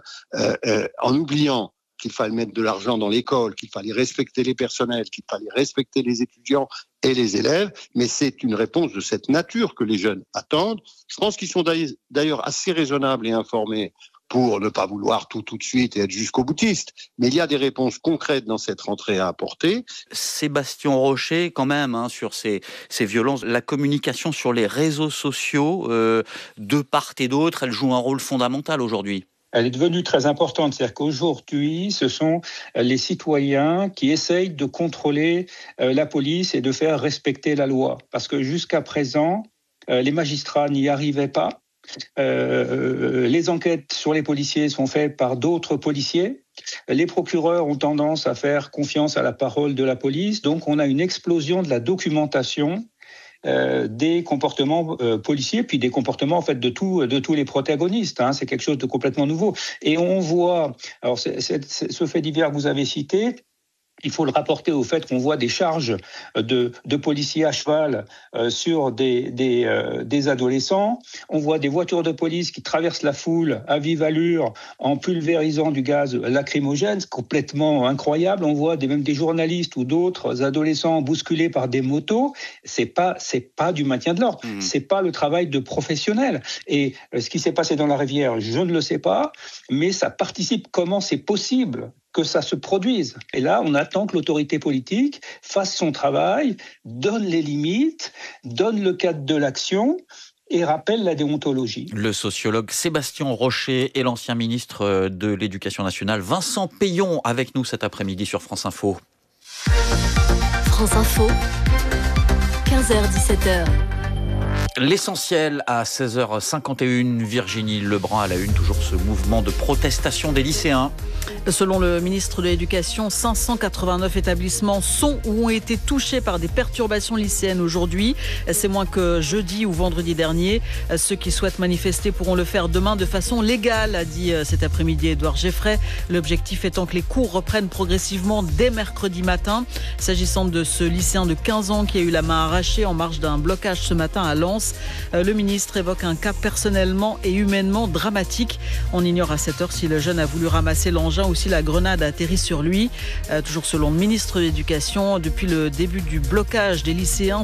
en oubliant qu'il fallait mettre de l'argent dans l'école, qu'il fallait respecter les personnels, qu'il fallait respecter les étudiants et les élèves, mais c'est une réponse de cette nature que les jeunes attendent. Je pense qu'ils sont d'ailleurs assez raisonnables et informés pour ne pas vouloir tout de suite et être jusqu'au boutiste. Mais il y a des réponses concrètes dans cette rentrée à apporter. Sébastien Rocher, quand même, sur ces violences, la communication sur les réseaux sociaux, de part et d'autre, elle joue un rôle fondamental aujourd'hui. Elle est devenue très importante. C'est-à-dire qu'aujourd'hui, ce sont les citoyens qui essayent de contrôler la police et de faire respecter la loi. Parce que jusqu'à présent, les magistrats n'y arrivaient pas. Les enquêtes sur les policiers sont faites par d'autres policiers. Les procureurs ont tendance à faire confiance à la parole de la police. Donc, on a une explosion de la documentation des comportements policiers, puis des comportements en fait de tous les protagonistes. C'est quelque chose de complètement nouveau. Et on voit, alors ce fait divers que vous avez cité, il faut le rapporter au fait qu'on voit des charges de policiers à cheval sur des adolescents. On voit des voitures de police qui traversent la foule à vive allure en pulvérisant du gaz lacrymogène, complètement incroyable. On voit même des journalistes ou d'autres adolescents bousculés par des motos. C'est pas du maintien de l'ordre. C'est pas le travail de professionnels. Et ce qui s'est passé dans la Rivière, je ne le sais pas, mais ça participe. Comment c'est possible que ça se produise? Et là, on attend que l'autorité politique fasse son travail, donne les limites, donne le cadre de l'action et rappelle la déontologie. Le sociologue Sébastien Rocher et l'ancien ministre de l'Éducation nationale Vincent Peillon avec nous cet après-midi sur France Info. France Info, 15h-17h. L'essentiel à 16h51, Virginie Lebrun à la une, toujours ce mouvement de protestation des lycéens. Selon le ministre de l'Éducation, 589 établissements sont ou ont été touchés par des perturbations lycéennes aujourd'hui. C'est moins que jeudi ou vendredi dernier. Ceux qui souhaitent manifester pourront le faire demain de façon légale, a dit cet après-midi Édouard Geffray. L'objectif étant que les cours reprennent progressivement dès mercredi matin. S'agissant de ce lycéen de 15 ans qui a eu la main arrachée en marge d'un blocage ce matin à Lens, le ministre évoque un cas personnellement et humainement dramatique. On ignore à cette heure si le jeune a voulu ramasser l'engin ou si la grenade a atterri sur lui. Toujours selon le ministre de l'Éducation, depuis le début du blocage des lycéens,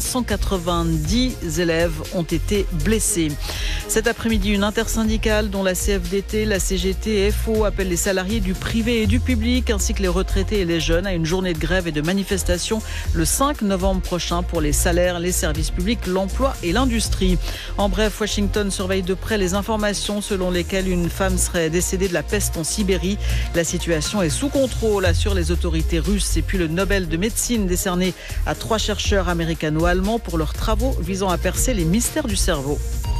190 élèves ont été blessés. Cet après-midi, une intersyndicale dont la CFDT, la CGT et FO appellent les salariés du privé et du public ainsi que les retraités et les jeunes à une journée de grève et de manifestation le 5 novembre prochain pour les salaires, les services publics, l'emploi et l'industrie. En bref, Washington surveille de près les informations selon lesquelles une femme serait décédée de la peste en Sibérie. La situation est sous contrôle, assurent les autorités russes. Et puis le Nobel de médecine décerné à 3 chercheurs américano-allemands pour leurs travaux visant à percer les mystères du cerveau.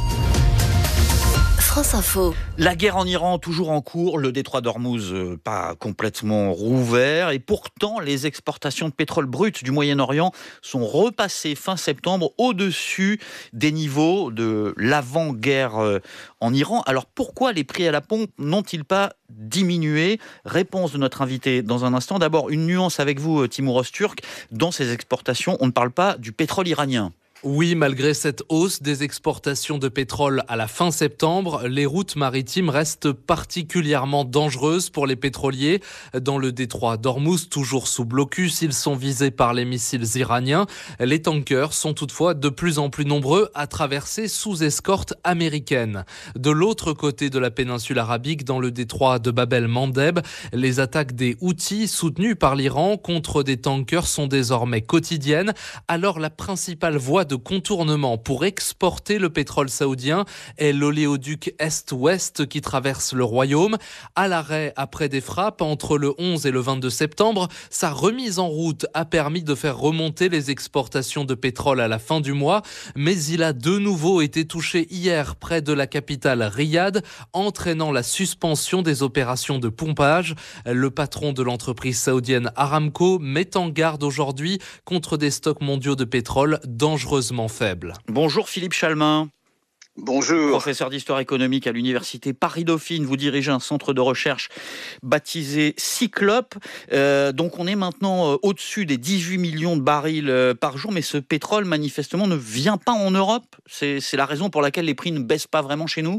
France Info. La guerre en Iran, toujours en cours, le détroit d'Ormuz pas complètement rouvert et pourtant les exportations de pétrole brut du Moyen-Orient sont repassées fin septembre au-dessus des niveaux de l'avant-guerre en Iran. Alors pourquoi les prix à la pompe n'ont-ils pas diminué? Réponse de notre invité dans un instant. D'abord, une nuance avec vous, Timur Öztürk. Dans ces exportations, on ne parle pas du pétrole iranien. Oui, malgré cette hausse des exportations de pétrole à la fin septembre, les routes maritimes restent particulièrement dangereuses pour les pétroliers. Dans le détroit d'Ormuz, toujours sous blocus, ils sont visés par les missiles iraniens. Les tankers sont toutefois de plus en plus nombreux à traverser sous escorte américaine. De l'autre côté de la péninsule arabique, dans le détroit de Bab el-Mandeb, les attaques des Houthis soutenus par l'Iran contre des tankers sont désormais quotidiennes. Alors la principale voie de contournement pour exporter le pétrole saoudien est l'oléoduc Est-Ouest qui traverse le royaume. À l'arrêt après des frappes entre le 11 et le 22 septembre, sa remise en route a permis de faire remonter les exportations de pétrole à la fin du mois, mais il a de nouveau été touché hier près de la capitale Riyad, entraînant la suspension des opérations de pompage. Le patron de l'entreprise saoudienne Aramco met en garde aujourd'hui contre des stocks mondiaux de pétrole dangereusement faible. Bonjour Philippe Chalmin. Bonjour. Professeur d'histoire économique à l'université Paris-Dauphine, vous dirigez un centre de recherche baptisé Cyclope. Donc on est maintenant au-dessus des 18 millions de barils par jour, mais ce pétrole manifestement ne vient pas en Europe. C'est la raison pour laquelle les prix ne baissent pas vraiment chez nous ?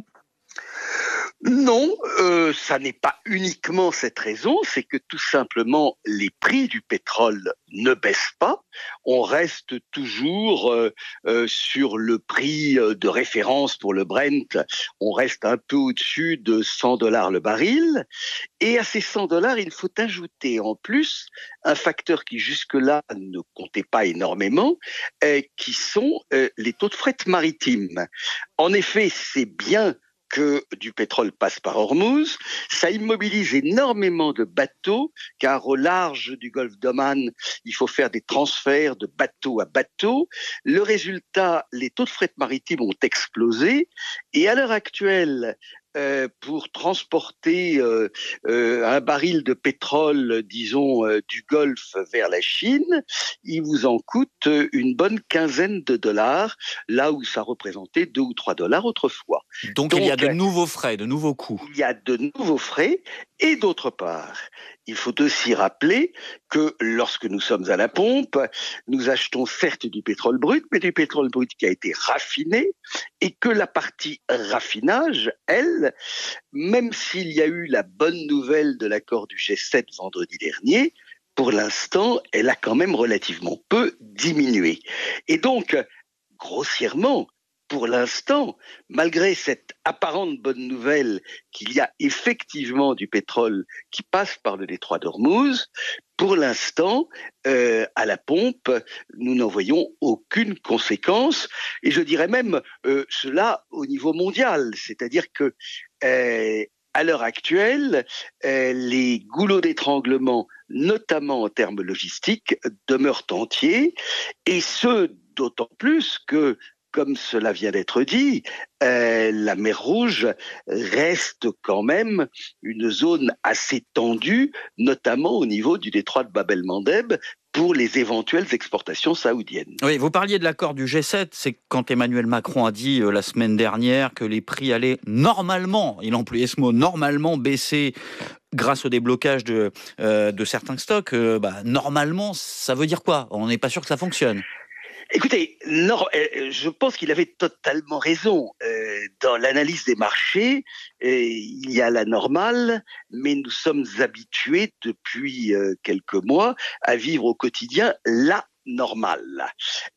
Non, ça n'est pas uniquement cette raison, c'est que tout simplement les prix du pétrole ne baissent pas. On reste toujours sur le prix de référence pour le Brent, on reste un peu au-dessus de $100 le baril. Et à ces $100, il faut ajouter en plus un facteur qui jusque-là ne comptait pas énormément, qui sont les taux de fret maritime. En effet, c'est bien que du pétrole passe par Ormuz, ça immobilise énormément de bateaux, car au large du golfe d'Oman, il faut faire des transferts de bateau à bateau. Le résultat, les taux de fret maritime ont explosé, et à l'heure actuelle, pour transporter un baril de pétrole, disons, du Golfe vers la Chine, il vous en coûte une bonne quinzaine de dollars, là où ça représentait $2 ou $3 autrefois. Donc il y a de nouveaux frais, de nouveaux coûts. Il y a de nouveaux frais, et d'autre part, il faut aussi rappeler que lorsque nous sommes à la pompe, nous achetons certes du pétrole brut, mais du pétrole brut qui a été raffiné, et que la partie raffinage, elle, même s'il y a eu la bonne nouvelle de l'accord du G7 vendredi dernier, pour l'instant, elle a quand même relativement peu diminué. Et donc, grossièrement, pour l'instant, malgré cette apparente bonne nouvelle qu'il y a effectivement du pétrole qui passe par le détroit d'Ormuz, pour l'instant, à la pompe, nous n'en voyons aucune conséquence. Et je dirais même cela au niveau mondial. C'est-à-dire que à l'heure actuelle, les goulots d'étranglement, notamment en termes logistiques, demeurent entiers. Et ce, d'autant plus que, comme cela vient d'être dit, la mer Rouge reste quand même une zone assez tendue, notamment au niveau du détroit de Bab el-Mandeb, pour les éventuelles exportations saoudiennes. Oui, vous parliez de l'accord du G7, c'est quand Emmanuel Macron a dit la semaine dernière que les prix allaient normalement, il employait ce mot, normalement baisser grâce au déblocage de certains stocks. Normalement, ça veut dire quoi ? On n'est pas sûr que ça fonctionne. Écoutez, je pense qu'il avait totalement raison. Dans l'analyse des marchés, il y a la normale, mais nous sommes habitués depuis quelques mois à vivre au quotidien la normale.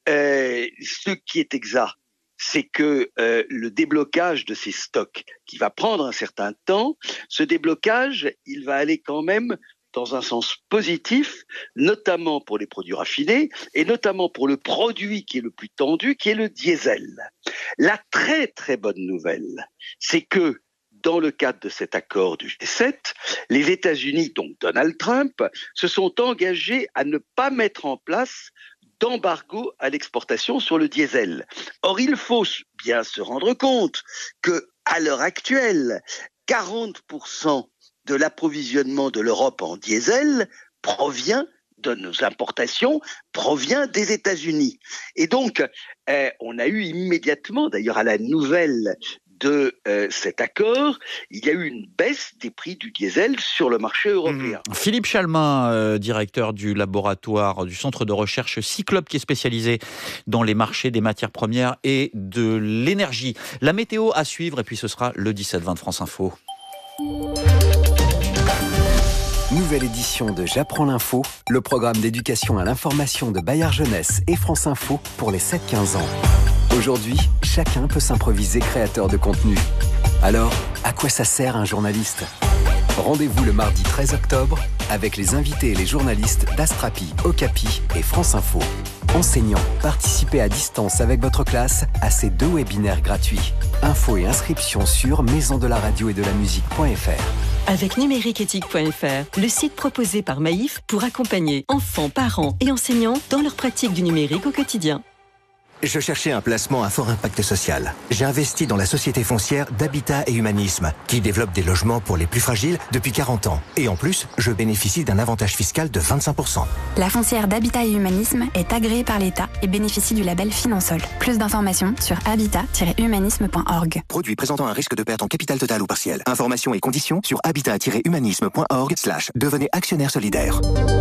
Ce qui est exact, c'est que le déblocage de ces stocks, qui va prendre un certain temps, ce déblocage, il va aller quand même dans un sens positif, notamment pour les produits raffinés et notamment pour le produit qui est le plus tendu, qui est le diesel. La très très bonne nouvelle, c'est que dans le cadre de cet accord du G7, les États-Unis, donc Donald Trump, se sont engagés à ne pas mettre en place d'embargo à l'exportation sur le diesel. Or, il faut bien se rendre compte que, à l'heure actuelle, 40% de l'approvisionnement de l'Europe en diesel provient de nos importations, provient des États-Unis. Et donc, on a eu immédiatement, d'ailleurs à la nouvelle de cet accord, il y a eu une baisse des prix du diesel sur le marché européen. Philippe Chalmin, directeur du laboratoire du centre de recherche Cyclope, qui est spécialisé dans les marchés des matières premières et de l'énergie. La météo à suivre, et puis ce sera le 17-20 de France Info. Nouvelle édition de J'apprends l'info, le programme d'éducation à l'information de Bayard Jeunesse et France Info pour les 7-15 ans. Aujourd'hui, chacun peut s'improviser créateur de contenu. Alors, à quoi ça sert un journaliste ? Rendez-vous le mardi 13 octobre avec les invités et les journalistes d'Astrapi, Okapi et France Info. Enseignants, participez à distance avec votre classe à ces 2 webinaires gratuits. Infos et inscriptions sur maisondelaradiot-et-de-la-musique.fr. Avec numériqueéthique.fr, le site proposé par Maïf pour accompagner enfants, parents et enseignants dans leur pratique du numérique au quotidien. Je cherchais un placement à fort impact social. J'ai investi dans la société foncière d'Habitat et Humanisme, qui développe des logements pour les plus fragiles depuis 40 ans. Et en plus, je bénéficie d'un avantage fiscal de 25%. La foncière d'Habitat et Humanisme est agréée par l'État et bénéficie du label Finansol. Plus d'informations sur habitat-humanisme.org. Produit présentant un risque de perte en capital total ou partiel. Informations et conditions sur habitat-humanisme.org/devenez actionnaire solidaire.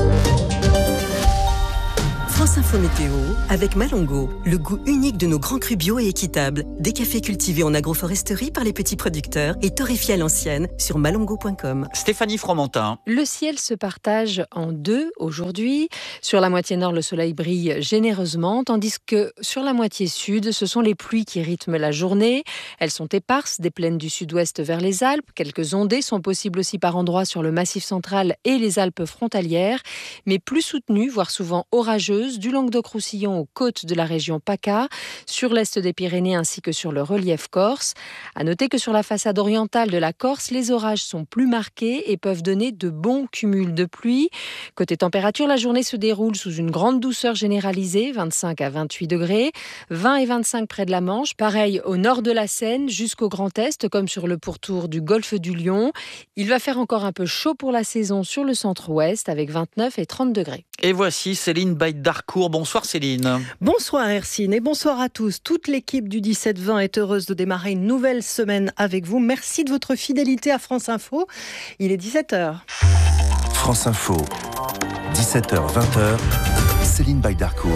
France Info Météo avec Malongo, le goût unique de nos grands crus bio et équitables. Des cafés cultivés en agroforesterie par les petits producteurs et torréfiés à l'ancienne sur malongo.com. Stéphanie Fromentin. Le ciel se partage en 2 aujourd'hui. Sur la moitié nord, le soleil brille généreusement, tandis que sur la moitié sud, ce sont les pluies qui rythment la journée. Elles sont éparses des plaines du sud-ouest vers les Alpes. Quelques ondées sont possibles aussi par endroits sur le Massif central et les Alpes frontalières, mais plus soutenues, voire souvent orageuses, du Languedoc-Roussillon aux côtes de la région PACA, sur l'est des Pyrénées ainsi que sur le relief corse. À noter que sur la façade orientale de la Corse, les orages sont plus marqués et peuvent donner de bons cumuls de pluie. Côté température, la journée se déroule sous une grande douceur généralisée, 25 à 28 degrés, 20 et 25 près de la Manche, pareil au nord de la Seine jusqu'au Grand Est, comme sur le pourtour du golfe du Lion. Il va faire encore un peu chaud pour la saison sur le centre-ouest avec 29 et 30 degrés. Et voici Céline Baïdarcourt. Bonsoir Céline. Bonsoir Hercine et bonsoir à tous. Toute l'équipe du 17-20 est heureuse de démarrer une nouvelle semaine avec vous. Merci de votre fidélité à France Info. Il est 17h. France Info, 17h-20h, Céline Baïdarcourt.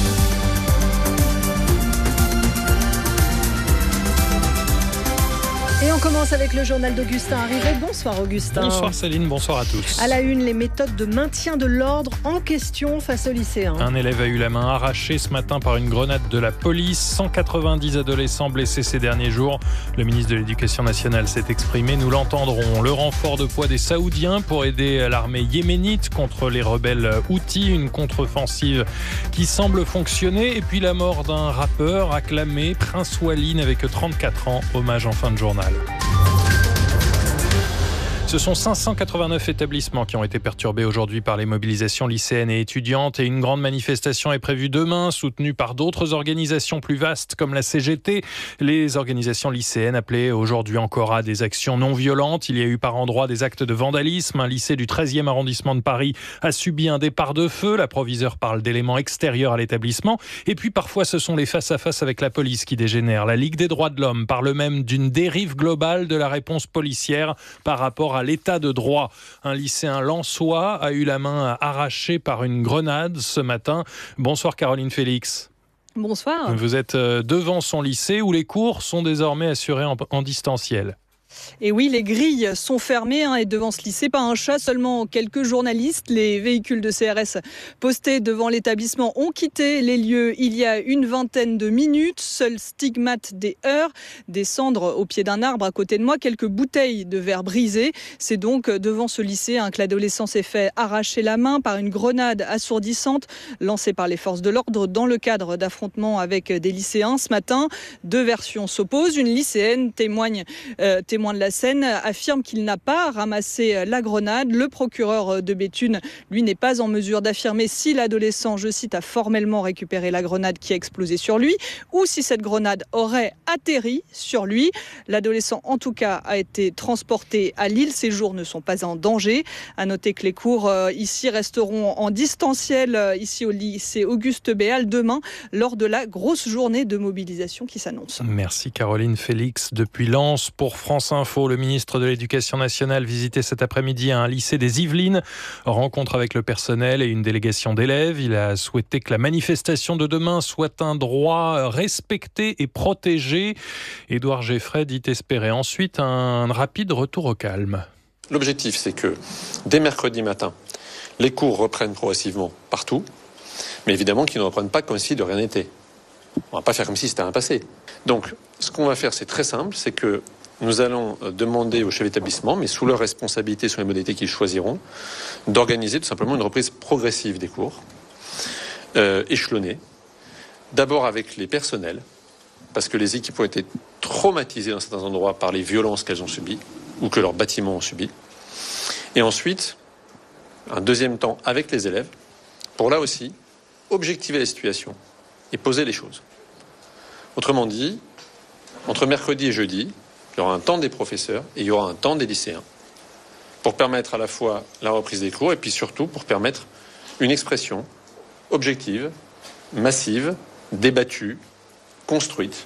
Et on commence avec le journal d'Augustin Arrivé. Bonsoir Augustin. Bonsoir Céline, bonsoir à tous. À la une, les méthodes de maintien de l'ordre en question face aux lycéens. Un élève a eu la main arrachée ce matin par une grenade de la police. 190 adolescents blessés ces derniers jours. Le ministre de l'Éducation nationale s'est exprimé. Nous l'entendrons. Le renfort de poids des Saoudiens pour aider l'armée yéménite contre les rebelles Houthis. Une contre-offensive qui semble fonctionner. Et puis la mort d'un rappeur acclamé, Prince Wally, n'avait que 34 ans. Hommage en fin de journal. Ce sont 589 établissements qui ont été perturbés aujourd'hui par les mobilisations lycéennes et étudiantes et une grande manifestation est prévue demain, soutenue par d'autres organisations plus vastes comme la CGT. Les organisations lycéennes appelaient aujourd'hui encore à des actions non violentes. Il y a eu par endroits des actes de vandalisme. Un lycée du 13e arrondissement de Paris a subi un départ de feu. La proviseure parle d'éléments extérieurs à l'établissement. Et puis parfois ce sont les face-à-face avec la police qui dégénèrent. La Ligue des droits de l'homme parle même d'une dérive globale de la réponse policière par rapport à l'état de droit. Un lycéen lensois a eu la main arrachée par une grenade ce matin. Bonsoir Caroline Félix. Bonsoir. Vous êtes devant son lycée où les cours sont désormais assurés en distanciel. Et oui, les grilles sont fermées et devant ce lycée, pas un chat, seulement quelques journalistes. Les véhicules de CRS postés devant l'établissement ont quitté les lieux il y a une vingtaine de minutes. Seul stigmate des heurts, des cendres au pied d'un arbre à côté de moi, quelques bouteilles de verre brisées. C'est donc devant ce lycée que l'adolescent s'est fait arracher la main par une grenade assourdissante lancée par les forces de l'ordre dans le cadre d'affrontements avec des lycéens. Ce matin, 2 versions s'opposent. Une lycéenne témoigne témoin de la scène affirme qu'il n'a pas ramassé la grenade. Le procureur de Béthune, lui, n'est pas en mesure d'affirmer si l'adolescent, je cite, a formellement récupéré la grenade qui a explosé sur lui ou si cette grenade aurait atterri sur lui. L'adolescent, en tout cas, a été transporté à Lille. Ses jours ne sont pas en danger. À noter que les cours ici resteront en distanciel ici au lycée Auguste Béal demain lors de la grosse journée de mobilisation qui s'annonce. Merci Caroline Félix depuis Lens pour France Info. Le ministre de l'Éducation nationale visitait cet après-midi un lycée des Yvelines. Rencontre avec le personnel et une délégation d'élèves. Il a souhaité que la manifestation de demain soit un droit respecté et protégé. Édouard Geffray dit espérer ensuite un rapide retour au calme. L'objectif, c'est que dès mercredi matin, les cours reprennent progressivement partout, mais évidemment qu'ils ne reprennent pas comme si de rien n'était. On ne va pas faire comme si c'était un passé. Donc, ce qu'on va faire, c'est très simple, c'est que nous allons demander aux chefs d'établissement, mais sous leur responsabilité, sur les modalités qu'ils choisiront, d'organiser tout simplement une reprise progressive des cours, échelonnée, d'abord avec les personnels, parce que les équipes ont été traumatisées dans certains endroits par les violences qu'elles ont subies, ou que leurs bâtiments ont subies. Et ensuite, un deuxième temps avec les élèves, pour là aussi, objectiver la situation et poser les choses. Autrement dit, entre mercredi et jeudi, il y aura un temps des professeurs et il y aura un temps des lycéens pour permettre à la fois la reprise des cours et puis surtout pour permettre une expression objective, massive, débattue, construite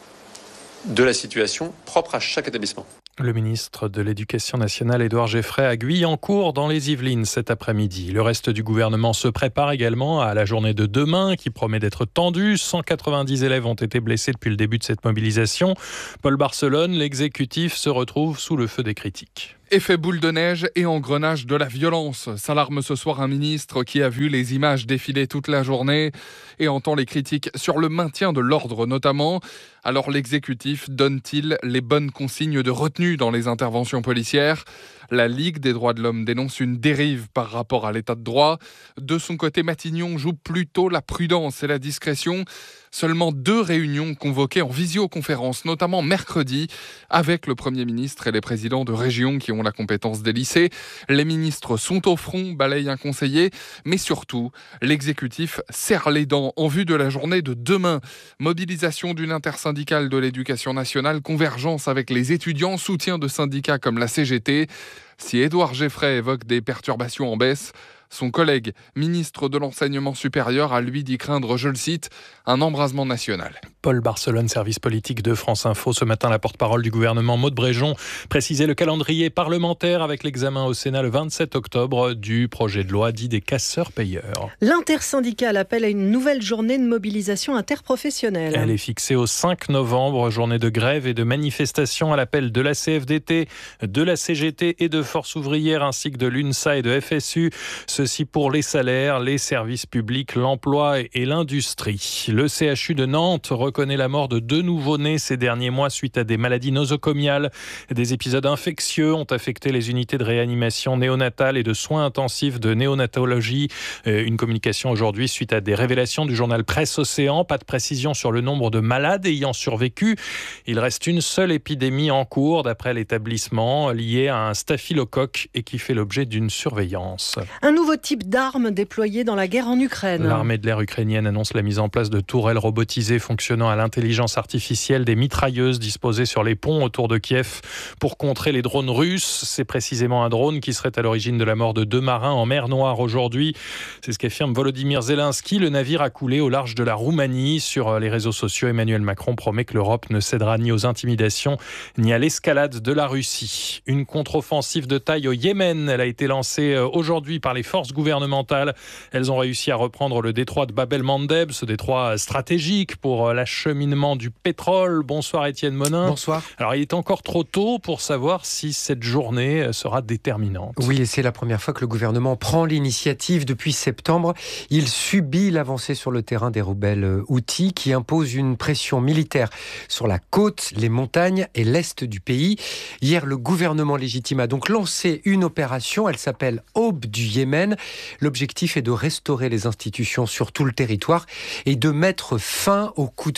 de la situation propre à chaque établissement. Le ministre de l'Éducation nationale, Édouard Geffray, à Guyancourt, dans les Yvelines, cet après-midi. Le reste du gouvernement se prépare également à la journée de demain, qui promet d'être tendue. 190 élèves ont été blessés depuis le début de cette mobilisation. Paul Barcelone, l'exécutif se retrouve sous le feu des critiques. Effet boule de neige et engrenage de la violence. S'alarme ce soir un ministre qui a vu les images défiler toute la journée et entend les critiques sur le maintien de l'ordre notamment. Alors l'exécutif donne-t-il les bonnes consignes de retenue dans les interventions policières ? La Ligue des droits de l'homme dénonce une dérive par rapport à l'état de droit. De son côté, Matignon joue plutôt la prudence et la discrétion. Seulement 2 réunions convoquées en visioconférence, notamment mercredi, avec le Premier ministre et les présidents de régions qui ont la compétence des lycées. Les ministres sont au front, balayent un conseiller, mais surtout, l'exécutif serre les dents en vue de la journée de demain. Mobilisation d'une intersyndicale de l'éducation nationale, convergence avec les étudiants, soutien de syndicats comme la CGT. Si Édouard Geffray évoque des perturbations en baisse, son collègue, ministre de l'Enseignement supérieur, a lui dit craindre, je le cite, un embrasement national. Paul Barcelone, service politique de France Info. Ce matin, la porte-parole du gouvernement, Maud Bréjon, précisait le calendrier parlementaire avec l'examen au Sénat le 27 octobre du projet de loi dit des casseurs-payeurs. L'intersyndicale appelle à une nouvelle journée de mobilisation interprofessionnelle. Elle est fixée au 5 novembre, journée de grève et de manifestation à l'appel de la CFDT, de la CGT et de Force ouvrière ainsi que de l'UNSA et de FSU. Ceci pour les salaires, les services publics, l'emploi et l'industrie. Le CHU de Nantes reconnaît la mort de 2 nouveau-nés ces derniers mois suite à des maladies nosocomiales. Des épisodes infectieux ont affecté les unités de réanimation néonatale et de soins intensifs de néonatologie. Une communication aujourd'hui suite à des révélations du journal Presse Océan. Pas de précision sur le nombre de malades ayant survécu. Il reste une seule épidémie en cours d'après l'établissement liée à un staphylocoque et qui fait l'objet d'une surveillance. Un nouveau type d'armes déployées dans la guerre en Ukraine. L'armée de l'air ukrainienne annonce la mise en place de tourelles robotisées fonctionnant à l'intelligence artificielle, des mitrailleuses disposées sur les ponts autour de Kiev pour contrer les drones russes. C'est précisément un drone qui serait à l'origine de la mort de 2 marins en mer Noire aujourd'hui. C'est ce qu'affirme Volodymyr Zelensky. Le navire a coulé au large de la Roumanie. Sur les réseaux sociaux, Emmanuel Macron promet que l'Europe ne cédera ni aux intimidations ni à l'escalade de la Russie. Une contre-offensive de taille au Yémen. Elle a été lancée aujourd'hui par les forces gouvernementales. Elles ont réussi à reprendre le détroit de Bab el-Mandeb, ce détroit stratégique pour l'acheminement du pétrole. Bonsoir Étienne Monin. Bonsoir. Alors il est encore trop tôt pour savoir si cette journée sera déterminante. Oui, et c'est la première fois que le gouvernement prend l'initiative depuis septembre. Il subit l'avancée sur le terrain des rebelles houthis qui imposent une pression militaire sur la côte, les montagnes et l'est du pays. Hier, le gouvernement légitime a donc lancé une opération. Elle s'appelle Aube du Yémen. L'objectif est de restaurer les institutions sur tout le territoire et de mettre fin aux coups de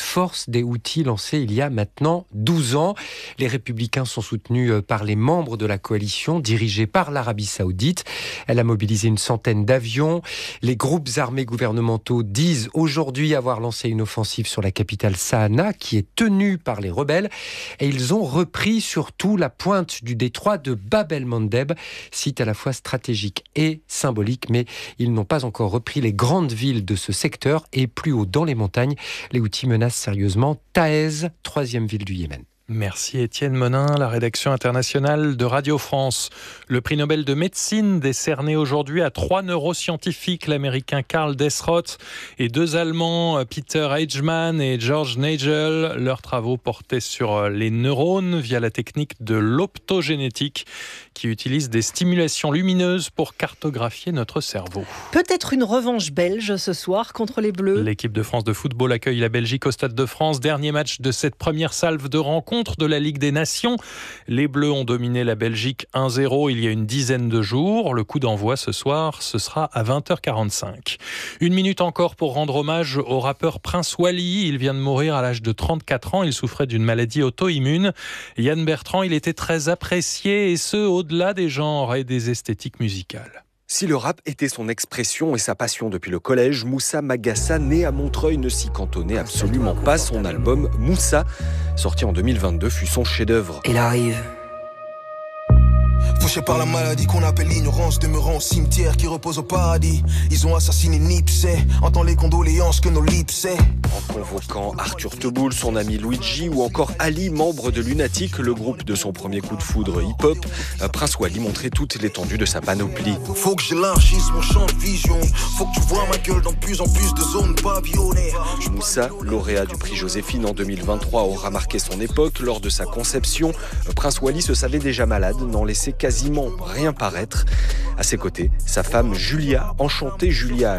force des Houthis lancée il y a maintenant 12 ans. Les républicains sont soutenus par les membres de la coalition dirigée par l'Arabie Saoudite. Elle a mobilisé une centaine d'avions. Les groupes armés gouvernementaux disent aujourd'hui avoir lancé une offensive sur la capitale Sanaa qui est tenue par les rebelles. Et ils ont repris surtout la pointe du détroit de Bab el-Mandeb, site à la fois stratégique et symbolique, mais ils n'ont pas encore repris les grandes villes de ce secteur et plus haut dans les montagnes, les Houthis menacent sérieusement Taïz, 3e ville du Yémen. Merci Étienne Monin, la rédaction internationale de Radio France. Le prix Nobel de médecine décerné aujourd'hui à 3 neuroscientifiques, l'américain Karl Desroth et 2 Allemands, Peter Eichmann et George Nagel. Leurs travaux portaient sur les neurones via la technique de l'optogénétique qui utilise des stimulations lumineuses pour cartographier notre cerveau. Peut-être une revanche belge ce soir contre les Bleus. L'équipe de France de football accueille la Belgique au Stade de France. Dernier match de cette première salve de rencontre de la Ligue des Nations. Les Bleus ont dominé la Belgique 1-0 il y a une dizaine de jours. Le coup d'envoi ce soir, ce sera à 20h45. Une minute encore pour rendre hommage au rappeur Prince Wally. Il vient de mourir à l'âge de 34 ans. Il souffrait d'une maladie auto-immune. Yann Bertrand, il était très apprécié et ce, au-delà des genres et des esthétiques musicales. Si le rap était son expression et sa passion depuis le collège, Moussa Magassa, né à Montreuil, ne s'y cantonnait absolument pas. Son album Moussa, sorti en 2022, fut son chef-d'œuvre. Il arrive. Fauché par la maladie qu'on appelle l'ignorance, demeurant au cimetière qui repose au paradis. Ils ont assassiné Nipsey, entend les condoléances que nos lips c'est. En convoquant Arthur Teboul, son ami Luigi ou encore Ali, membre de Lunatic, le groupe de son premier coup de foudre hip-hop, Prince Wally montrait toute l'étendue de sa panoplie. Faut que j'élargisse mon champ de vision, faut que tu vois ma gueule dans de plus en plus de zones pavillonnées. Moussa, lauréat du prix Joséphine en 2023, aura marqué son époque. Lors de sa conception, Prince Wally se savait déjà malade, n'en laissait quasiment rien paraître. À ses côtés, sa femme Julia, enchantée Julia